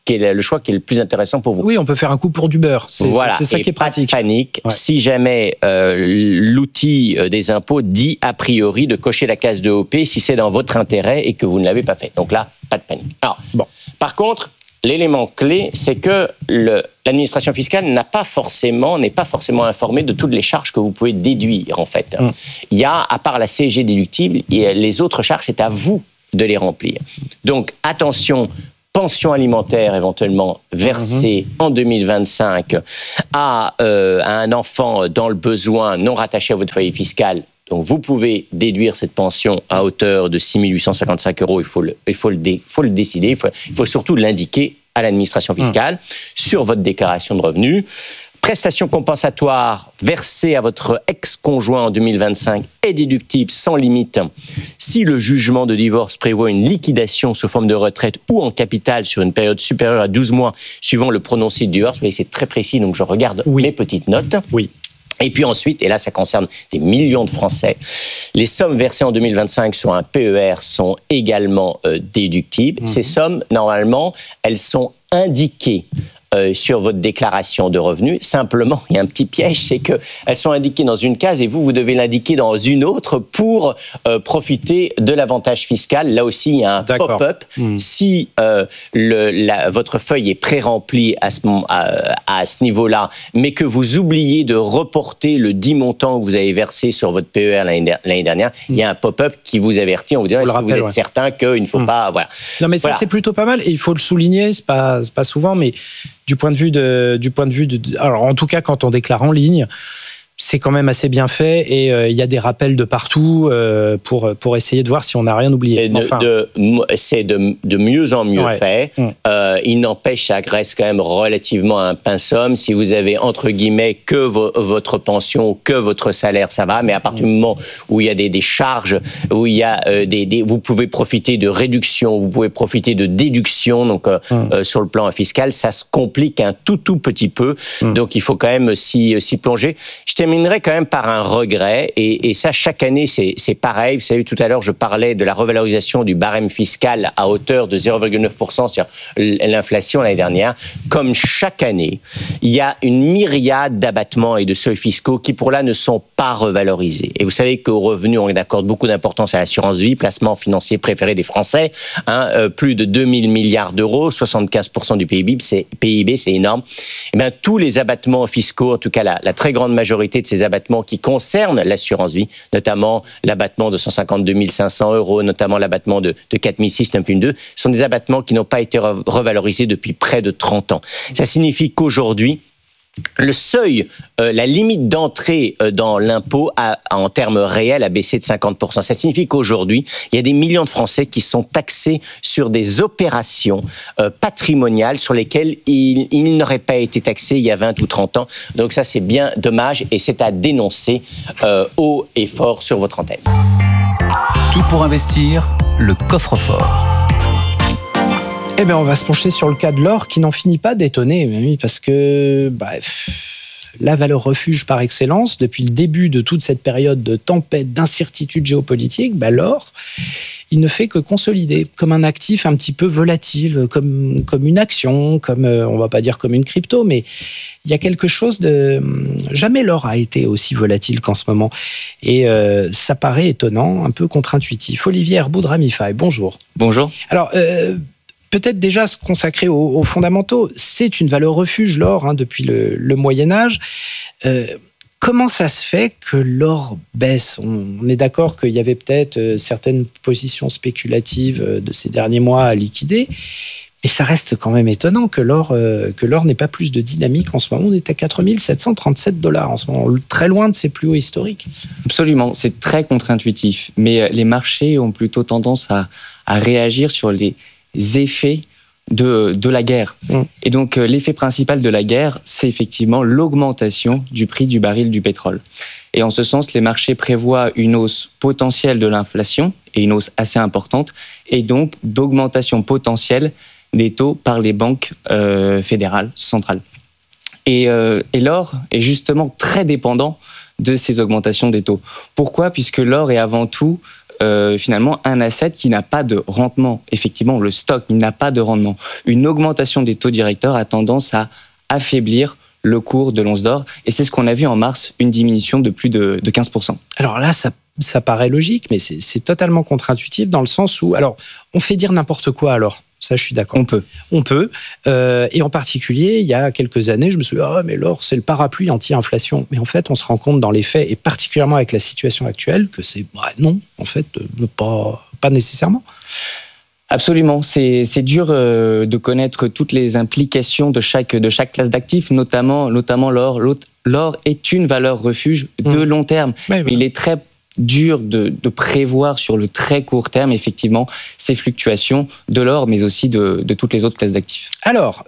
Speaker 9: qui est le choix qui est le plus intéressant pour vous.
Speaker 6: Oui, on peut faire un coup pour du beurre. C'est,
Speaker 9: voilà.
Speaker 6: c'est ça
Speaker 9: et
Speaker 6: qui est pratique.
Speaker 9: Pas de panique.
Speaker 6: Ouais.
Speaker 9: Si jamais euh, l'outil des impôts dit a priori de cocher la case de O P si c'est dans votre intérêt et que vous ne l'avez pas fait. Donc là, pas de panique. Alors, bon. Par contre, l'élément clé, c'est que le, l'administration fiscale n'a pas forcément, n'est pas forcément informée de toutes les charges que vous pouvez déduire, en fait. Mmh. Il y a, à part la C G déductible, les autres charges, c'est à vous de les remplir. Donc, attention, pension alimentaire éventuellement versée mmh. en deux mille vingt-cinq à, euh, à un enfant dans le besoin non rattaché à votre foyer fiscal. Donc, vous pouvez déduire cette pension à hauteur de six mille huit cent cinquante-cinq euros. Il faut le, il faut le, dé, faut le décider. Il faut, il faut surtout l'indiquer à l'administration fiscale mmh. sur votre déclaration de revenus. Prestation compensatoire versée à votre ex-conjoint en deux mille vingt-cinq est déductible sans limite si le jugement de divorce prévoit une liquidation sous forme de retraite ou en capital sur une période supérieure à douze mois suivant le prononcé du divorce. Vous voyez, c'est très précis, donc je regarde oui. mes petites notes.
Speaker 6: Oui.
Speaker 9: Et puis ensuite, et là ça concerne des millions de Français, les sommes versées en deux mille vingt-cinq sur un P E R sont également euh, déductibles. Mmh. Ces sommes, normalement, elles sont indiquées Euh, sur votre déclaration de revenus. Simplement, il y a un petit piège, c'est qu'elles sont indiquées dans une case et vous, vous devez l'indiquer dans une autre pour euh, profiter de l'avantage fiscal. Là aussi, il y a un D'accord. pop-up. Mmh. Si euh, le, la, votre feuille est pré-remplie à ce, à, à ce niveau-là, mais que vous oubliez de reporter le dit montant que vous avez versé sur votre P E R l'année, l'année dernière, mmh. il y a un pop-up qui vous avertit en vous disant, est-ce rappelle, que vous êtes ouais. certain qu'il ne faut mmh. pas... Voilà.
Speaker 6: Non, mais ça, voilà. c'est plutôt pas mal et il faut le souligner, c'est pas, c'est pas souvent, mais du point de vue de, du point de vue de, alors en tout cas quand on déclare en ligne, c'est quand même assez bien fait et il euh, y a des rappels de partout euh, pour pour essayer de voir si on n'a rien oublié.
Speaker 9: C'est de, enfin, de, c'est de, de mieux en mieux ouais. fait. Mmh. Euh, il n'empêche, ça reste quand même relativement un pince-homme. Si vous avez entre guillemets que vo, votre pension, que votre salaire, ça va. Mais à partir mmh. du moment où il y a des, des charges, où il y a euh, des, des, vous pouvez profiter de réduction, vous pouvez profiter de déduction. Donc euh, mmh. euh, sur le plan fiscal, ça se complique un tout tout petit peu. Mmh. Donc il faut quand même s'y, s'y plonger. Je terminerai quand même par un regret, et, et ça, chaque année, c'est, c'est pareil. Vous savez, tout à l'heure, je parlais de la revalorisation du barème fiscal à hauteur de zéro virgule neuf pour cent sur l'inflation l'année dernière. Comme chaque année, il y a une myriade d'abattements et de seuils fiscaux qui, pour là, ne sont pas revalorisés. Et vous savez qu'au revenu, on accorde beaucoup d'importance à l'assurance vie, placement financier préféré des Français, hein, euh, plus de deux mille milliards d'euros, soixante-quinze pour cent du P I B, c'est, P I B, c'est énorme. Et bien, tous les abattements fiscaux, en tout cas la, la très grande majorité de ces abattements qui concernent l'assurance vie, notamment l'abattement de cent cinquante-deux mille cinq cents euros, notamment l'abattement de, de quatre mille six, un virgule deux, sont des abattements qui n'ont pas été revalorisés depuis près de trente ans. Ça signifie qu'aujourd'hui, le seuil, euh, la limite d'entrée euh, dans l'impôt a, a, en termes réels a baissé de cinquante pour cent. Ça signifie qu'aujourd'hui, il y a des millions de Français qui sont taxés sur des opérations euh, patrimoniales sur lesquelles ils, ils n'auraient pas été taxés il y a vingt ou trente ans. Donc ça, c'est bien dommage et c'est à dénoncer euh, haut et fort sur votre antenne.
Speaker 3: Tout pour investir, le coffre-fort.
Speaker 6: Eh bien, on va se pencher sur le cas de l'or qui n'en finit pas d'étonner, parce que bah, la valeur refuge par excellence, depuis le début de toute cette période de tempête, d'incertitude géopolitique, bah, l'or, il ne fait que consolider comme un actif un petit peu volatile, comme, comme une action, comme, on ne va pas dire comme une crypto, mais il y a quelque chose de... Jamais l'or a été aussi volatile qu'en ce moment. Et euh, ça paraît étonnant, un peu contre-intuitif. Olivier Herboud, Ramify, bonjour.
Speaker 1: Bonjour.
Speaker 6: Alors... Euh, Peut-être déjà se consacrer aux, aux fondamentaux. C'est une valeur refuge, l'or, hein, depuis le, le Moyen-Âge. Euh, comment ça se fait que l'or baisse ? On, on est d'accord qu'il y avait peut-être euh, certaines positions spéculatives euh, de ces derniers mois à liquider, mais ça reste quand même étonnant que l'or, euh, que l'or n'ait pas plus de dynamique en ce moment. On est à quatre mille sept cent trente-sept dollars en ce moment, très loin de ses plus hauts historiques.
Speaker 10: Absolument, c'est très contre-intuitif. Mais les marchés ont plutôt tendance à, à réagir sur les effets de, de la guerre. Mmh. Et donc, euh, l'effet principal de la guerre, c'est effectivement l'augmentation du prix du baril du pétrole. Et en ce sens, les marchés prévoient une hausse potentielle de l'inflation, et une hausse assez importante, et donc d'augmentation potentielle des taux par les banques euh, fédérales, centrales. Et, euh, et l'or est justement très dépendant de ces augmentations des taux. Pourquoi ? Puisque l'or est avant tout euh, finalement un asset qui n'a pas de rendement. Effectivement, le stock, il n'a pas de rendement. Une augmentation des taux directeurs a tendance à affaiblir le cours de l'once d'or. Et c'est ce qu'on a vu en mars, une diminution de plus de, de quinze pour cent.
Speaker 6: Alors là, ça, ça paraît logique, mais c'est, c'est totalement contre-intuitif dans le sens où... Alors, on fait dire n'importe quoi alors. Ça, je suis d'accord.
Speaker 10: On peut.
Speaker 6: On peut. Euh, et en particulier, il y a quelques années, je me suis dit, ah, mais l'or, c'est le parapluie anti-inflation. Mais en fait, on se rend compte dans les faits, et particulièrement avec la situation actuelle, que c'est, bah, non, en fait, pas, pas nécessairement.
Speaker 10: Absolument. C'est, c'est dur euh, de connaître toutes les implications de chaque, de chaque classe d'actifs, notamment, notamment l'or. L'or est une valeur refuge de mmh. long terme. Ouais, mais il est très dur de, de prévoir sur le très court terme, effectivement, ces fluctuations de l'or, mais aussi de, de toutes les autres classes d'actifs.
Speaker 6: Alors,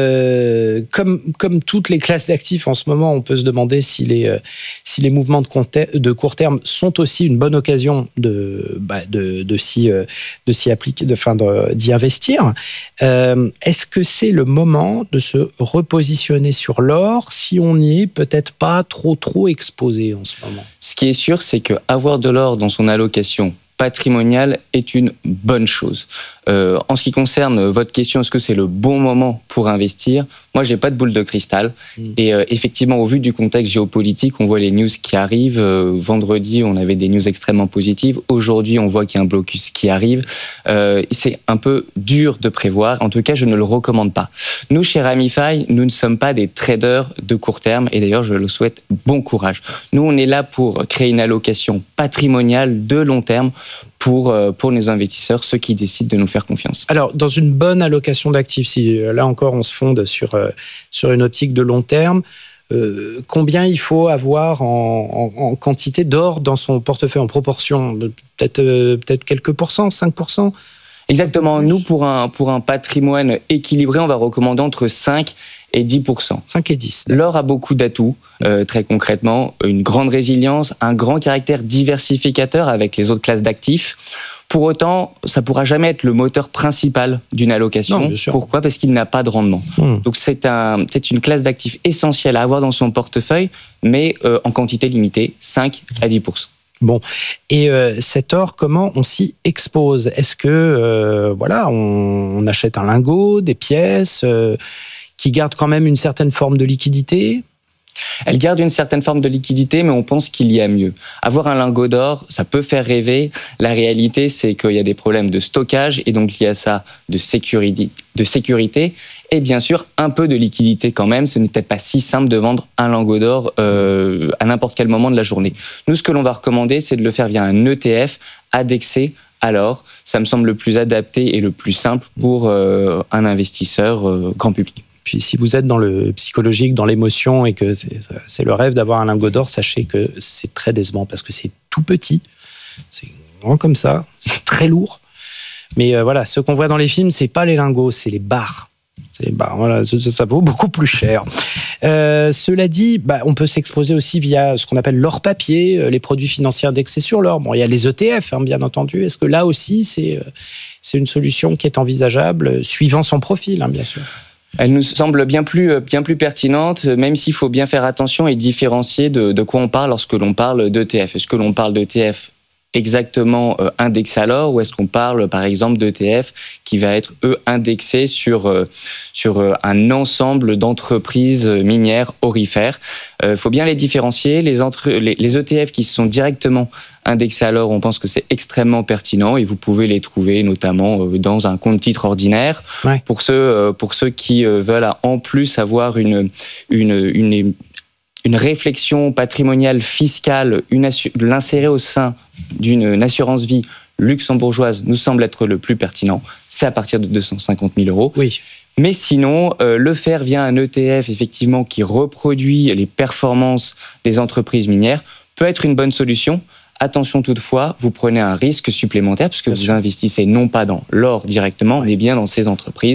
Speaker 6: euh, comme, comme toutes les classes d'actifs en ce moment, on peut se demander si les, euh, si les mouvements de, compte- de court terme sont aussi une bonne occasion de, bah, de, de, s'y, euh, de s'y appliquer, de, enfin, de, d'y investir. Euh, est-ce que c'est le moment de se repositionner sur l'or si on n'y est peut-être pas trop, trop exposé en ce moment ?
Speaker 10: Ce qui est sûr, c'est que avoir de l'or dans son allocation patrimoniale est une bonne chose. Euh, en ce qui concerne votre question, est-ce que c'est le bon moment pour investir ? Moi, j'ai pas de boule de cristal. Mmh. Et euh, effectivement, au vu du contexte géopolitique, on voit les news qui arrivent. Euh, vendredi, on avait des news extrêmement positives. Aujourd'hui, on voit qu'il y a un blocus qui arrive. Euh, c'est un peu dur de prévoir. En tout cas, je ne le recommande pas. Nous, chez Ramify, nous ne sommes pas des traders de court terme. Et d'ailleurs, je le souhaite bon courage. Nous, on est là pour créer une allocation patrimoniale de long terme pour, pour nos investisseurs, ceux qui décident de nous faire confiance.
Speaker 6: Alors, dans une bonne allocation d'actifs, si là encore on se fonde sur, sur une optique de long terme, euh, combien il faut avoir en, en, en quantité d'or dans son portefeuille, en proportion ? Peut-être, euh, peut-être quelques pourcents, cinq pour cent ?
Speaker 10: Exactement. Nous, pour un, pour un patrimoine équilibré, on va recommander entre cinq et dix pour cent.
Speaker 6: cinq et dix.
Speaker 10: L'or a beaucoup d'atouts, euh, très concrètement. Une grande résilience, un grand caractère diversificateur avec les autres classes d'actifs. Pour autant, ça ne pourra jamais être le moteur principal d'une allocation.
Speaker 6: Non, bien sûr.
Speaker 10: Pourquoi ? Parce qu'il n'a pas de rendement. Mmh. Donc c'est, un, c'est une classe d'actifs essentielle à avoir dans son portefeuille, mais euh, en quantité limitée, cinq à dix pour cent.
Speaker 6: Bon, et euh, cet or, comment on s'y expose ? Est-ce que, euh, voilà, on, on achète un lingot, des pièces euh, qui gardent quand même une certaine forme de liquidité ?
Speaker 10: Elle garde une certaine forme de liquidité, mais on pense qu'il y a mieux. Avoir un lingot d'or, ça peut faire rêver. La réalité, c'est qu'il y a des problèmes de stockage, et donc il y a ça de sécurité, de sécurité, et bien sûr un peu de liquidité quand même. Ce n'était pas si simple de vendre un lingot d'or euh, à n'importe quel moment de la journée. Nous, ce que l'on va recommander, c'est de le faire via un E T F indexé à l'or. Ça me semble le plus adapté et le plus simple pour euh, un investisseur euh, grand public.
Speaker 6: Puis si vous êtes dans le psychologique, dans l'émotion et que c'est, c'est le rêve d'avoir un lingot d'or, sachez que c'est très décevant parce que c'est tout petit, c'est grand comme ça, c'est très lourd. Mais euh, voilà, ce qu'on voit dans les films, c'est pas les lingots, c'est les barres. C'est les barres, voilà, ça, ça vaut beaucoup plus cher. Euh, cela dit, bah, on peut s'exposer aussi via ce qu'on appelle l'or papier, les produits financiers indexés sur l'or. Bon, il y a les E T F, hein, bien entendu. Est-ce que là aussi, c'est, c'est une solution qui est envisageable, suivant son profil, hein, bien sûr ?
Speaker 10: Elle nous semble bien plus, bien plus pertinente, même s'il faut bien faire attention et différencier de, de quoi on parle lorsque l'on parle d'E T F. Est-ce que l'on parle d'E T F exactement euh, indexé à l'or, ou est-ce qu'on parle par exemple d'E T F qui va être eux indexé sur, euh, sur euh, un ensemble d'entreprises minières aurifères. Il euh, faut bien les différencier. Les, entre, les, les E T F qui sont directement indexés à l'or, on pense que c'est extrêmement pertinent et vous pouvez les trouver notamment euh, dans un compte titre ordinaire. Ouais. Pour ceux, euh, pour ceux qui euh, veulent en plus avoir une, une, une une réflexion patrimoniale fiscale, une assu- l'insérer au sein d'une assurance vie luxembourgeoise nous semble être le plus pertinent. C'est à partir de deux cent cinquante mille euros.
Speaker 6: Oui.
Speaker 10: Mais sinon, euh, le faire via un E T F effectivement qui reproduit les performances des entreprises minières peut être une bonne solution. Attention toutefois, vous prenez un risque supplémentaire puisque bien vous sûr. investissez non pas dans l'or directement, mais bien dans ces entreprises.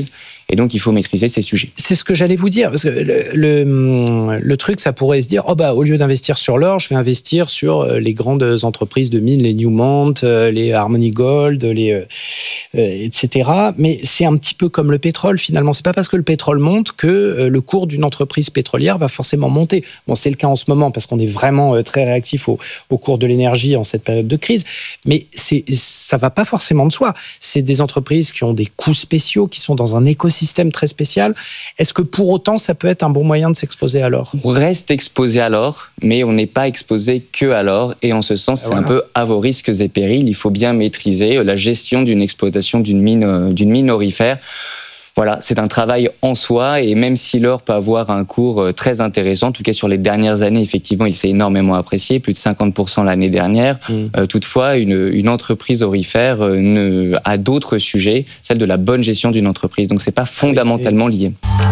Speaker 10: Et donc, il faut maîtriser ces sujets.
Speaker 6: C'est ce que j'allais vous dire. Parce que le, le, le truc, ça pourrait se dire, oh bah, au lieu d'investir sur l'or, je vais investir sur les grandes entreprises de mines, les Newmont, les Harmony Gold, les, euh, et cetera. Mais c'est un petit peu comme le pétrole, finalement. C'est pas parce que le pétrole monte que le cours d'une entreprise pétrolière va forcément monter. Bon, c'est le cas en ce moment parce qu'on est vraiment très réactif au, au cours de l'énergie en cette période de crise. Mais c'est, ça va pas forcément de soi. C'est des entreprises qui ont des coûts spéciaux, qui sont dans un écosystème très spécial. Est-ce que pour autant, ça peut être un bon moyen de s'exposer à l'or ?
Speaker 10: On reste exposé à l'or, mais on n'est pas exposé que à l'or. Et en ce sens, c'est voilà. un peu à vos risques et périls. Il faut bien maîtriser la gestion d'une exploitation d'une mine, d'une mine aurifère. Voilà, c'est un travail en soi, et même si l'or peut avoir un cours très intéressant, en tout cas sur les dernières années, effectivement, il s'est énormément apprécié, plus de cinquante pour cent l'année dernière. Mmh. Euh, toutefois, une, une entreprise aurifère ne, a d'autres sujets, celle de la bonne gestion d'une entreprise. Donc, c'est pas fondamentalement lié.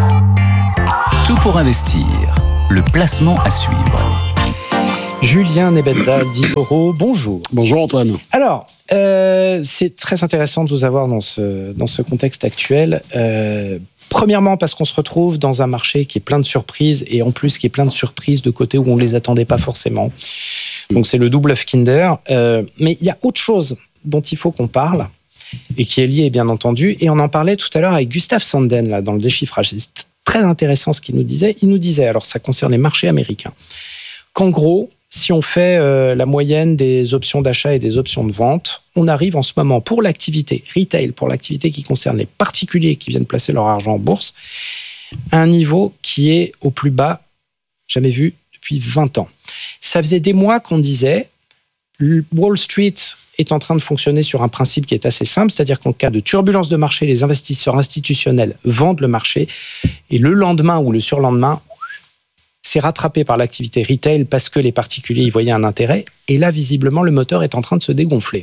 Speaker 3: Tout pour investir, le placement à suivre.
Speaker 6: Julien Nebenzal, dix euros, bonjour.
Speaker 11: Bonjour Antoine.
Speaker 6: Alors, euh, c'est très intéressant de vous avoir dans ce, dans ce contexte actuel. Euh, premièrement, parce qu'on se retrouve dans un marché qui est plein de surprises, et en plus qui est plein de surprises de côté où on ne les attendait pas forcément. Donc c'est le double œuf Kinder. Euh, mais il y a autre chose dont il faut qu'on parle, et qui est lié bien entendu, et on en parlait tout à l'heure avec Gustave Sanden, là, dans le déchiffrage. C'est très intéressant ce qu'il nous disait. Il nous disait, alors ça concerne les marchés américains, qu'en gros, si on fait euh, la moyenne des options d'achat et des options de vente, on arrive en ce moment pour l'activité retail, pour l'activité qui concerne les particuliers qui viennent placer leur argent en bourse, à un niveau qui est au plus bas jamais vu depuis vingt ans. Ça faisait des mois qu'on disait Wall Street est en train de fonctionner sur un principe qui est assez simple, c'est-à-dire qu'en cas de turbulence de marché, les investisseurs institutionnels vendent le marché et le lendemain ou le surlendemain, c'est rattrapé par l'activité retail parce que les particuliers y voyaient un intérêt. Et là, visiblement, le moteur est en train de se dégonfler.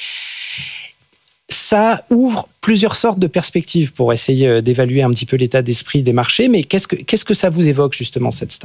Speaker 6: Ça ouvre plusieurs sortes de perspectives pour essayer d'évaluer un petit peu l'état d'esprit des marchés. Mais qu'est-ce que, qu'est-ce que ça vous évoque, justement, cette stat ?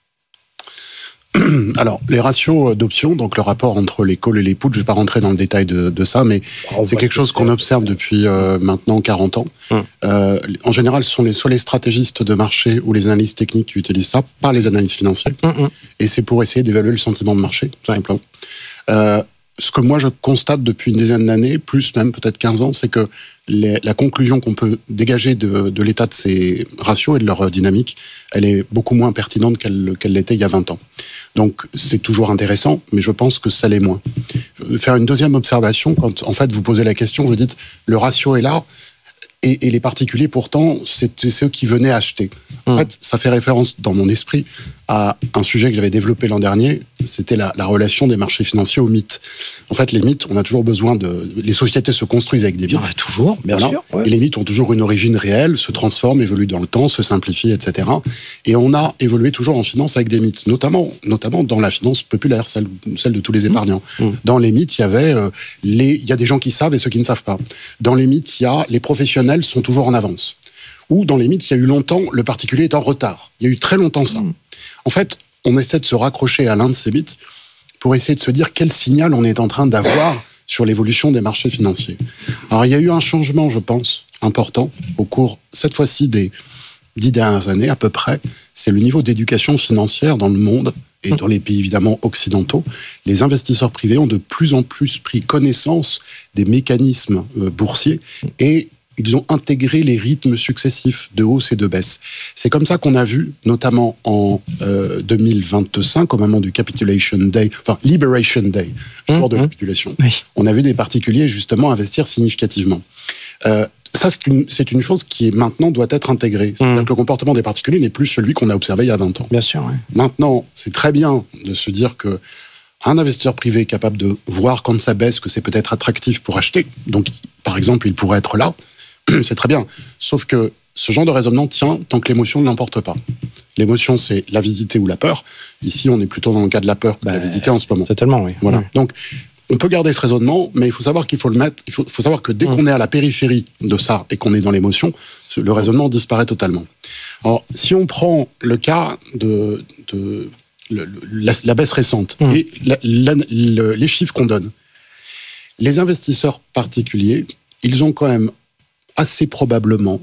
Speaker 11: Alors, les ratios d'options, donc le rapport entre les calls et les puts, je ne vais pas rentrer dans le détail de, de ça, mais oh, c'est quelque chose qu'on observe depuis euh, maintenant quarante ans. Hum. Euh, en général, ce sont les, soit les stratégistes de marché ou les analystes techniques qui utilisent ça, pas les analystes financiers. Hum, hum. Et c'est pour essayer d'évaluer le sentiment de marché, tout ouais. simplement. Euh, ce que moi je constate depuis une dizaine d'années, plus même peut-être quinze ans, c'est que les, la conclusion qu'on peut dégager de, de l'état de ces ratios et de leur dynamique, elle est beaucoup moins pertinente qu'elle, qu'elle l'était il y a vingt ans. Donc c'est toujours intéressant, mais je pense que ça l'est moins. Faire une deuxième observation, quand en fait vous posez la question, vous dites le ratio est là, et, et les particuliers pourtant, c'est ceux qui venaient acheter. En mmh. fait, ça fait référence dans mon esprit à un sujet que j'avais développé l'an dernier, c'était la, la relation des marchés financiers aux mythes. En fait, les mythes, on a toujours besoin de... Les sociétés se construisent avec des mythes. Ah,
Speaker 6: toujours, bien voilà. sûr. Ouais.
Speaker 11: Et les mythes ont toujours une origine réelle, se transforment, évoluent dans le temps, se simplifient, et cetera. Et on a évolué toujours en finance avec des mythes, notamment, notamment dans la finance populaire, celle, celle de tous les épargnants. Mmh. Mmh. Dans les mythes, il y avait euh, les... Il y a des gens qui savent et ceux qui ne savent pas. Dans les mythes, il y a les professionnels sont toujours en avance. Ou dans les mythes, il y a eu longtemps, le particulier est en retard. Il y a eu très longtemps ça. Mmh. En fait, on essaie de se raccrocher à l'un de ces mythes pour essayer de se dire quel signal on est en train d'avoir sur l'évolution des marchés financiers. Alors, il y a eu un changement, je pense, important au cours, cette fois-ci, des dix dernières années à peu près. C'est le niveau d'éducation financière dans le monde et dans les pays évidemment occidentaux. Les investisseurs privés ont de plus en plus pris connaissance des mécanismes boursiers et ils ont intégré les rythmes successifs de hausse et de baisse. C'est comme ça qu'on a vu, notamment en euh, deux mille vingt-cinq, au moment du Capitulation Day, enfin Liberation Day, le jour mmh, de capitulation. Oui. On a vu des particuliers justement investir significativement. Euh, ça, c'est une, c'est une chose qui maintenant doit être intégrée. C'est-à-dire mmh. que le comportement des particuliers n'est plus celui qu'on a observé il y a vingt ans.
Speaker 6: Bien sûr, oui.
Speaker 11: Maintenant, c'est très bien de se dire que un investisseur privé est capable de voir quand ça baisse que c'est peut-être attractif pour acheter. Donc, par exemple, il pourrait être là. C'est très bien. Sauf que ce genre de raisonnement tient tant que l'émotion ne l'emporte pas. L'émotion, c'est l'avidité ou la peur. Ici, on est plutôt dans le cas de la peur que bah, de l'avidité en ce moment.
Speaker 6: Totalement, oui.
Speaker 11: Voilà.
Speaker 6: Oui.
Speaker 11: Donc, on peut garder ce raisonnement, mais il faut savoir qu'il faut le mettre. Il faut, faut savoir que dès mmh. qu'on est à la périphérie de ça et qu'on est dans l'émotion, le raisonnement disparaît totalement. Alors, si on prend le cas de, de le, la, la baisse récente mmh. et la, la, le, les chiffres qu'on donne, les investisseurs particuliers, ils ont quand même assez probablement,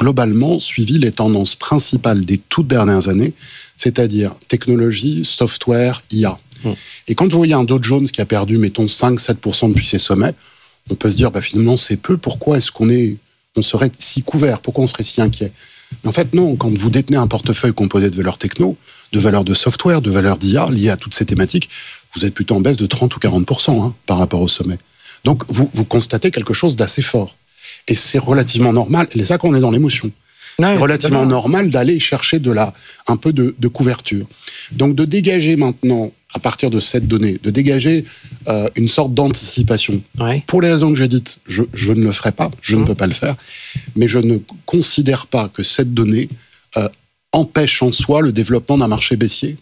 Speaker 11: globalement suivi les tendances principales des toutes dernières années, c'est-à-dire technologie, software, I A. Mmh. Et quand vous voyez un Dow Jones qui a perdu, mettons, cinq à sept pour cent depuis ses sommets, on peut se dire, bah, finalement, c'est peu. Pourquoi est-ce qu'on est, on serait si couvert? Pourquoi on serait si inquiet? Mais en fait, non. Quand vous détenez un portefeuille composé de valeurs techno, de valeurs de software, de valeurs d'I A liées à toutes ces thématiques, vous êtes plutôt en baisse de trente ou quarante pour cent hein, par rapport au sommet. Donc, vous, vous constatez quelque chose d'assez fort. Et c'est relativement normal. Et c'est ça qu'on est dans l'émotion. Ouais, relativement normal d'aller chercher de la, un peu de, de couverture. Donc, de dégager maintenant, à partir de cette donnée, de dégager euh, une sorte d'anticipation. Ouais. Pour les raisons que j'ai dites, je, je ne le ferai pas, je mmh. ne peux pas le faire, mais je ne considère pas que cette donnée euh, empêche en soi le développement d'un marché baissier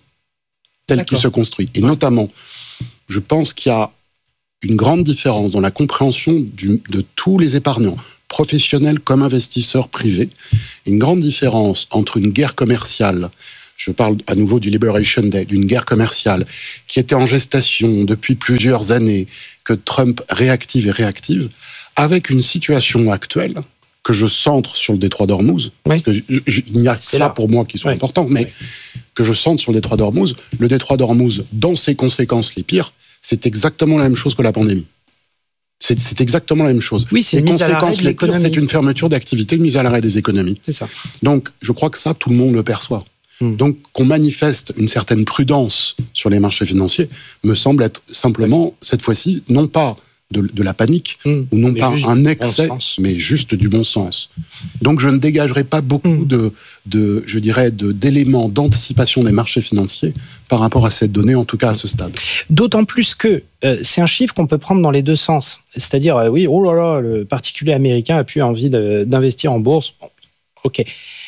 Speaker 11: tel qu'il se construit. Et notamment, je pense qu'il y a une grande différence dans la compréhension du, de tous les épargnants, professionnels comme investisseurs privés, une grande différence entre une guerre commerciale, je parle à nouveau du Liberation Day, d'une guerre commerciale qui était en gestation depuis plusieurs années, que Trump réactive et réactive, avec une situation actuelle que je centre sur le détroit d'Ormuz, oui. parce qu'il n'y a que ça là. pour moi qui sont oui. importants, mais oui. que je centre sur le détroit d'Ormuz. Le détroit d'Ormuz, dans ses conséquences les pires, c'est exactement la même chose que la pandémie. C'est, c'est exactement la même chose.
Speaker 6: Oui, c'est
Speaker 11: les
Speaker 6: une mise à l'arrêt de
Speaker 11: les pires, c'est une fermeture d'activité, une mise à l'arrêt des économies.
Speaker 6: C'est ça.
Speaker 11: Donc, je crois que ça, tout le monde le perçoit. Hum. Donc, qu'on manifeste une certaine prudence sur les marchés financiers me semble être simplement, cette fois-ci, non pas de, de la panique, hum. ou non mais pas un excès, bon mais juste du bon sens. Donc, je ne dégagerai pas beaucoup hum. de, de, je dirais, de, d'éléments d'anticipation des marchés financiers par rapport à cette donnée, en tout cas à ce stade.
Speaker 6: D'autant plus que euh, c'est un chiffre qu'on peut prendre dans les deux sens. C'est-à-dire, euh, oui, oh là là, le particulier américain a plus envie de, d'investir en bourse. Bon, ok.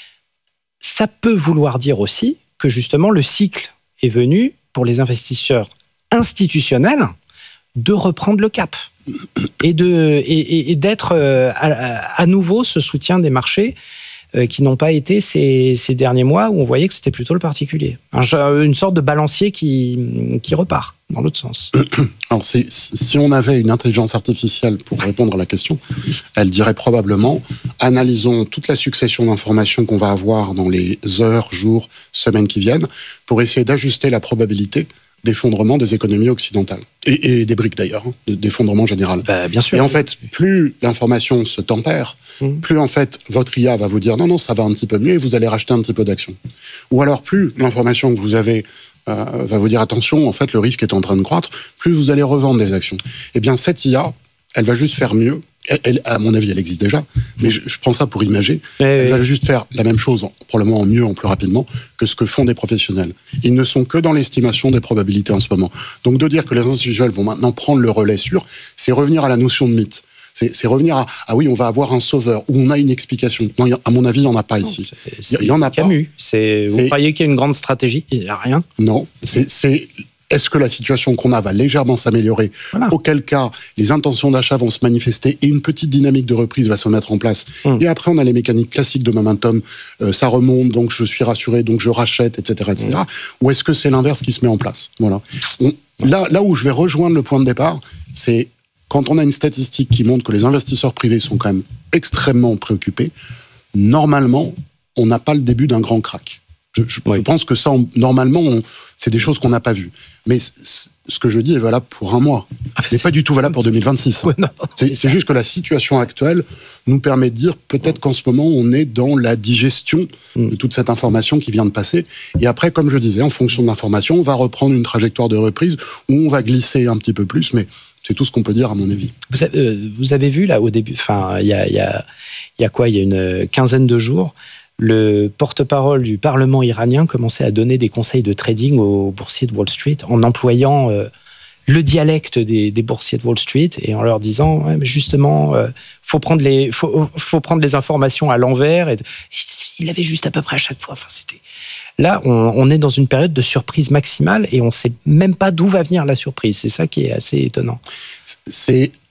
Speaker 6: Ça peut vouloir dire aussi que justement le cycle est venu pour les investisseurs institutionnels de reprendre le cap et, de, et, et d'être à, à nouveau ce soutien des marchés qui n'ont pas été ces, ces derniers mois où on voyait que c'était plutôt le particulier. Un, une sorte de balancier qui, qui repart dans l'autre sens.
Speaker 11: Alors, c'est, si on avait une intelligence artificielle pour répondre à la question, elle dirait probablement, analysons toute la succession d'informations qu'on va avoir dans les heures, jours, semaines qui viennent pour essayer d'ajuster la probabilité d'effondrement des économies occidentales. Et, et des briques d'ailleurs, hein, d'effondrement général.
Speaker 6: Bah, bien sûr.
Speaker 11: Et en fait, plus l'information se tempère, mmh. plus en fait votre I A va vous dire non, non, ça va un petit peu mieux et vous allez racheter un petit peu d'actions. Ou alors plus l'information que vous avez euh, va vous dire attention, en fait le risque est en train de croître, plus vous allez revendre des actions. Eh bien cette I A, elle va juste faire mieux. Elle, elle, à mon avis, elle existe déjà, mais je, je prends ça pour imager. Eh elle oui. va juste faire la même chose, probablement en mieux, en plus rapidement, que ce que font des professionnels. Ils ne sont que dans l'estimation des probabilités en ce moment. Donc de dire que les institutionnels vont maintenant prendre le relais sur, c'est revenir à la notion de mythe. C'est, c'est revenir à ah oui, on va avoir un sauveur ou on a une explication. Non, y a, à mon avis, il n'y en a pas ici.
Speaker 6: Il y en a pas. Camus. C'est, vous c'est... croyez qu'il y a une grande stratégie? Il n'y a rien.
Speaker 11: Non, c'est. c'est... Est-ce que la situation qu'on a va légèrement s'améliorer? Voilà. Auquel cas, les intentions d'achat vont se manifester et une petite dynamique de reprise va se mettre en place. Mmh. Et après, on a les mécaniques classiques de momentum. Euh, ça remonte, donc je suis rassuré, donc je rachète, et cetera, et cetera. Mmh. Ou est-ce que c'est l'inverse qui se met en place? Voilà. On, là, là où je vais rejoindre le point de départ, c'est quand on a une statistique qui montre que les investisseurs privés sont quand même extrêmement préoccupés. Normalement, on n'a pas le début d'un grand crack. Je, je, oui. je pense que ça, on, normalement, on, c'est des choses qu'on n'a pas vues. Mais ce que je dis est valable pour un mois. Ah, n'est pas du tout valable pour deux mille vingt-six. Ouais, non, non, c'est, c'est juste que la situation actuelle nous permet de dire peut-être qu'en ce moment, on est dans la digestion mm. de toute cette information qui vient de passer. Et après, comme je disais, en fonction de l'information, on va reprendre une trajectoire de reprise où on va glisser un petit peu plus, mais c'est tout ce qu'on peut dire à mon avis.
Speaker 6: Vous avez, euh, vous avez vu là au début, enfin, il y a, y a, y a quoi? Il y a une quinzaine de jours, le porte-parole du Parlement iranien commençait à donner des conseils de trading aux boursiers de Wall Street en employant euh, le dialecte des, des boursiers de Wall Street et en leur disant ouais, mais justement, euh, faut prendre les, faut, faut prendre les informations à l'envers. Et il avait juste à peu près à chaque fois. Enfin, c'était là, on, on est dans une période de surprise maximale et on ne sait même pas d'où va venir la surprise. C'est ça qui est assez étonnant.
Speaker 11: C'est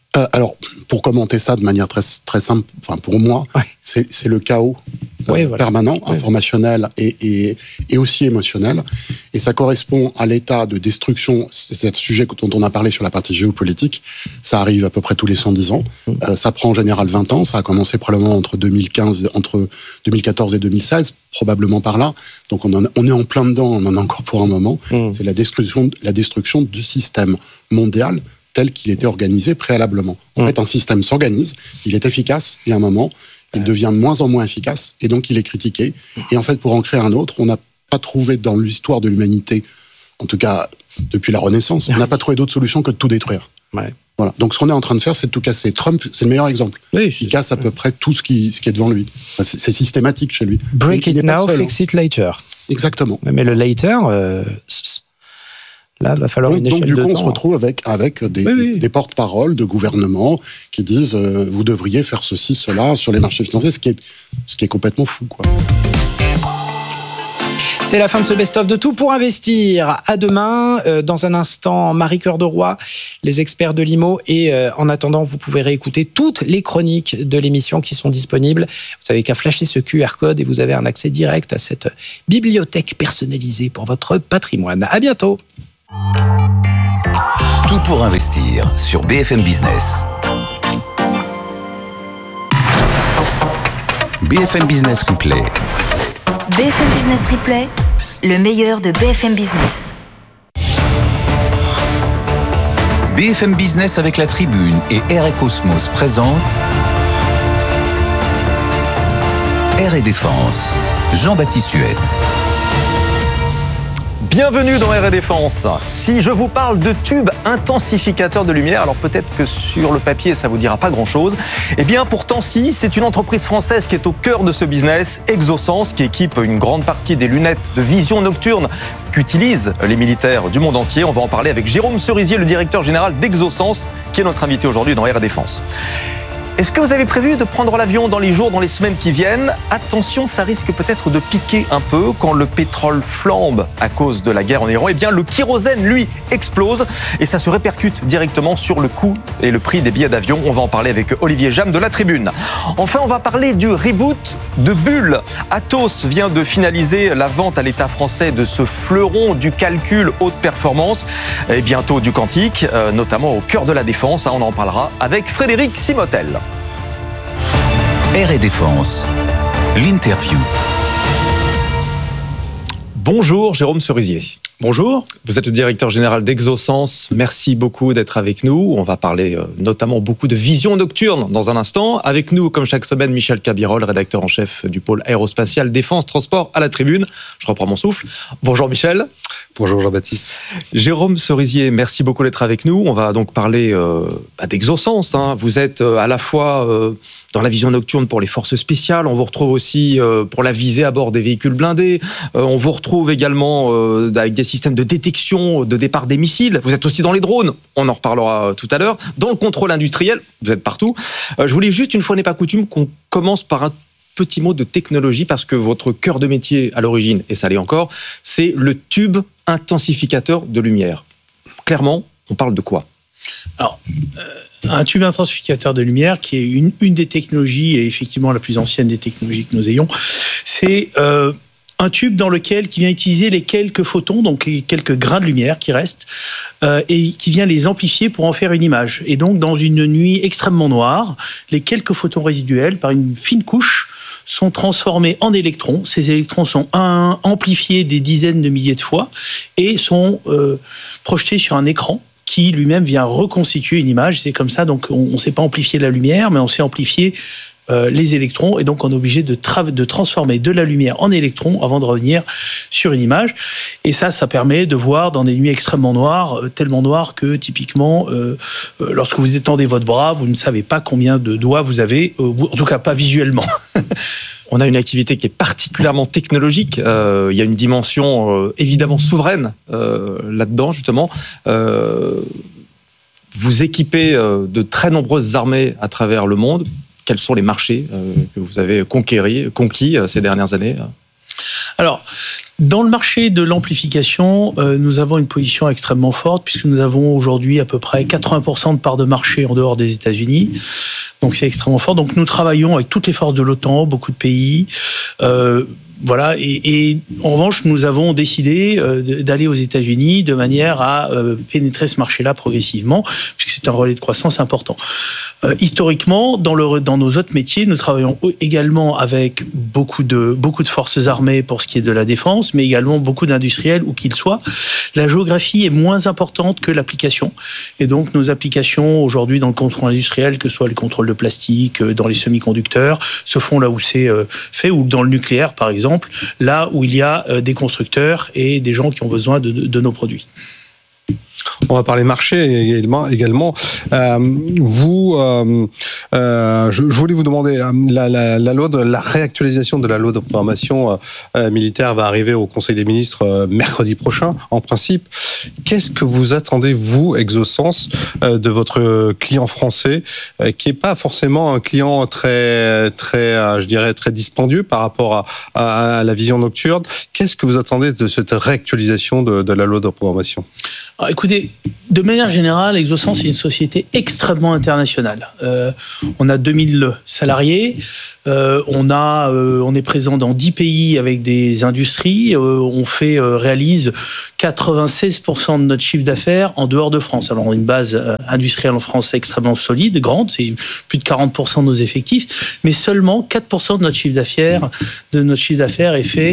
Speaker 11: Euh, alors, pour commenter ça de manière très, très simple, enfin pour moi, ouais. c'est, c'est le chaos euh, oui, voilà. permanent, oui. informationnel et, et, et aussi émotionnel. Et ça correspond à l'état de destruction. C'est un sujet dont on a parlé sur la partie géopolitique. Ça arrive à peu près tous les cent dix ans. Mmh. Euh, ça prend en général vingt ans. Ça a commencé probablement entre deux mille quinze, entre deux mille quatorze et deux mille seize, probablement par là. Donc on, en, on est en plein dedans, on en a encore pour un moment. Mmh. C'est la destruction, la destruction du système mondial tel qu'il était organisé préalablement. En mmh. fait, un système s'organise, il est efficace, et à un moment, il devient de moins en moins efficace, et donc il est critiqué. Et en fait, pour en créer un autre, on n'a pas trouvé dans l'histoire de l'humanité, en tout cas depuis la Renaissance, on n'a pas trouvé d'autre solution que de tout détruire. Ouais. Voilà. Donc ce qu'on est en train de faire, c'est de tout casser. Trump, c'est le meilleur exemple. Oui, il casse à peu près tout ce qui, ce qui est devant lui. Enfin, c'est, c'est systématique chez lui.
Speaker 6: Break it now, fix it later.
Speaker 11: Exactement.
Speaker 6: Mais le later... Euh... Là, il va falloir
Speaker 11: donc,
Speaker 6: une échelle
Speaker 11: donc, du
Speaker 6: de
Speaker 11: coup,
Speaker 6: temps.
Speaker 11: on se retrouve avec, avec des, oui, oui. des porte-paroles de gouvernement qui disent euh, vous devriez faire ceci, cela sur les marchés financiers, ce qui est, ce qui est complètement fou, quoi.
Speaker 6: C'est la fin de ce best-of de Tout pour investir. À demain. Euh, dans un instant, Marie Cœur de Roy, les experts de l'I M O. Et euh, en attendant, vous pouvez réécouter toutes les chroniques de l'émission qui sont disponibles. Vous n'avez qu'à flasher ce Q R code et vous avez un accès direct à cette bibliothèque personnalisée pour votre patrimoine. À bientôt.
Speaker 3: Tout pour investir sur B F M Business. B F M Business Replay.
Speaker 8: B F M Business Replay, le meilleur de B F M Business.
Speaker 3: B F M Business avec la Tribune et R et Cosmos présente R et Défense. Jean-Baptiste Huette.
Speaker 12: Bienvenue dans R et Défense. Si je vous parle de tubes intensificateurs de lumière, alors peut-être que sur le papier ça vous dira pas grand-chose. Eh bien pourtant si, c'est une entreprise française qui est au cœur de ce business, Exosens, qui équipe une grande partie des lunettes de vision nocturne qu'utilisent les militaires du monde entier. On va en parler avec Jérôme Cerisier, le directeur général d'Exosens, qui est notre invité aujourd'hui dans R et Défense. Est-ce que vous avez prévu de prendre l'avion dans les jours, dans les semaines qui viennent ? Attention, ça risque peut-être de piquer un peu quand le pétrole flambe à cause de la guerre en Iran. Eh bien, le kérosène, lui, explose et ça se répercute directement sur le coût et le prix des billets d'avion. On va en parler avec Olivier Jam de la Tribune. Enfin, on va parler du reboot de Bull. Atos vient de finaliser la vente à l'État français de ce fleuron du calcul haute performance et bientôt du quantique, notamment au cœur de la défense. On en parlera avec Frédéric Simotel.
Speaker 3: R et Défense, l'interview.
Speaker 12: Bonjour Jérôme Cerisier.
Speaker 13: Bonjour.
Speaker 12: Vous êtes le directeur général d'Exosens. Merci beaucoup d'être avec nous. On va parler euh, notamment beaucoup de vision nocturne dans un instant. Avec nous, comme chaque semaine, Michel Cabirol, rédacteur en chef du pôle aérospatial Défense Transport à la Tribune. Je reprends mon souffle. Bonjour Michel.
Speaker 13: Bonjour Jean-Baptiste.
Speaker 12: Jérôme Cerisier, merci beaucoup d'être avec nous. On va donc parler euh, bah, d'Exosens. Hein. Vous êtes euh, à la fois euh, dans la vision nocturne pour les forces spéciales. On vous retrouve aussi euh, pour la visée à bord des véhicules blindés. Euh, on vous retrouve également euh, avec des systèmes de détection de départ des missiles. Vous êtes aussi dans les drones. On en reparlera tout à l'heure. Dans le contrôle industriel, vous êtes partout. Euh, je voulais juste, une fois n'est pas coutume, qu'on commence par un petit mot de technologie parce que votre cœur de métier à l'origine, et ça l'est encore, c'est le tube intensificateur de lumière. Clairement, on parle de quoi ?
Speaker 13: Alors, euh, un tube intensificateur de lumière, qui est une, une des technologies, et effectivement la plus ancienne des technologies que nous ayons, c'est euh, un tube dans lequel qui vient utiliser les quelques photons, donc les quelques grains de lumière qui restent, euh, et qui vient les amplifier pour en faire une image. Et donc, dans une nuit extrêmement noire, les quelques photons résiduels, par une fine couche, sont transformés en électrons. Ces électrons sont un, amplifiés des dizaines de milliers de fois et sont euh, projetés sur un écran qui lui-même vient reconstituer une image. C'est comme ça, donc on ne sait pas amplifier la lumière, mais on sait amplifier euh, les électrons, et donc on est obligé de, tra- de transformer de la lumière en électrons avant de revenir sur une image. Et ça, ça permet de voir dans des nuits extrêmement noires, euh, tellement noires que typiquement, euh, euh, lorsque vous étendez votre bras, vous ne savez pas combien de doigts vous avez, euh, en tout cas pas visuellement.
Speaker 12: On a une activité qui est particulièrement technologique. Euh, il y a une dimension euh, évidemment souveraine euh, là-dedans, justement. Euh, vous équipez euh, de très nombreuses armées à travers le monde. Quels sont les marchés euh, que vous avez conquéris, conquis euh, ces dernières années ?
Speaker 13: Alors, dans le marché de l'amplification, euh, nous avons une position extrêmement forte puisque nous avons aujourd'hui à peu près quatre-vingts pour cent de parts de marché en dehors des États-Unis. Donc c'est extrêmement fort. Donc nous travaillons avec toutes les forces de l'OTAN, beaucoup de pays. Euh, Voilà, et, et en revanche, nous avons décidé euh, d'aller aux États-Unis de manière à euh, pénétrer ce marché-là progressivement, puisque c'est un relais de croissance important. Euh, historiquement, dans, le, dans nos autres métiers, nous travaillons également avec beaucoup de, beaucoup de forces armées pour ce qui est de la défense, mais également beaucoup d'industriels, où qu'ils soient. La géographie est moins importante que l'application, et donc nos applications aujourd'hui dans le contrôle industriel, que ce soit le contrôle de plastique, dans les semi-conducteurs, se font là où c'est euh, fait, ou dans le nucléaire par exemple, là où il y a des constructeurs et des gens qui ont besoin de, de, de nos produits.
Speaker 14: On va parler marché également. également. Euh, vous, euh, euh, je, je voulais vous demander, la, la, la, loi de, la réactualisation de la loi de programmation euh, militaire va arriver au Conseil des ministres euh, mercredi prochain, en principe. Qu'est-ce que vous attendez, vous, Exosens, euh, de votre client français, euh, qui n'est pas forcément un client très, très euh, je dirais, très dispendieux par rapport à, à, à la vision nocturne? Qu'est-ce que vous attendez de cette réactualisation de, de la loi de programmation?
Speaker 13: Alors, écoutez, de manière générale, Exosens est une société extrêmement internationale. Euh, on a deux mille salariés, euh, on, a, euh, on est présent dans dix pays avec des industries, euh, on fait, euh, réalise quatre-vingt-seize pour cent de notre chiffre d'affaires en dehors de France. Alors on a une base euh, industrielle en France extrêmement solide, grande, c'est plus de quarante pour cent de nos effectifs, mais seulement quatre pour cent de notre chiffre d'affaires, de notre chiffre d'affaires est fait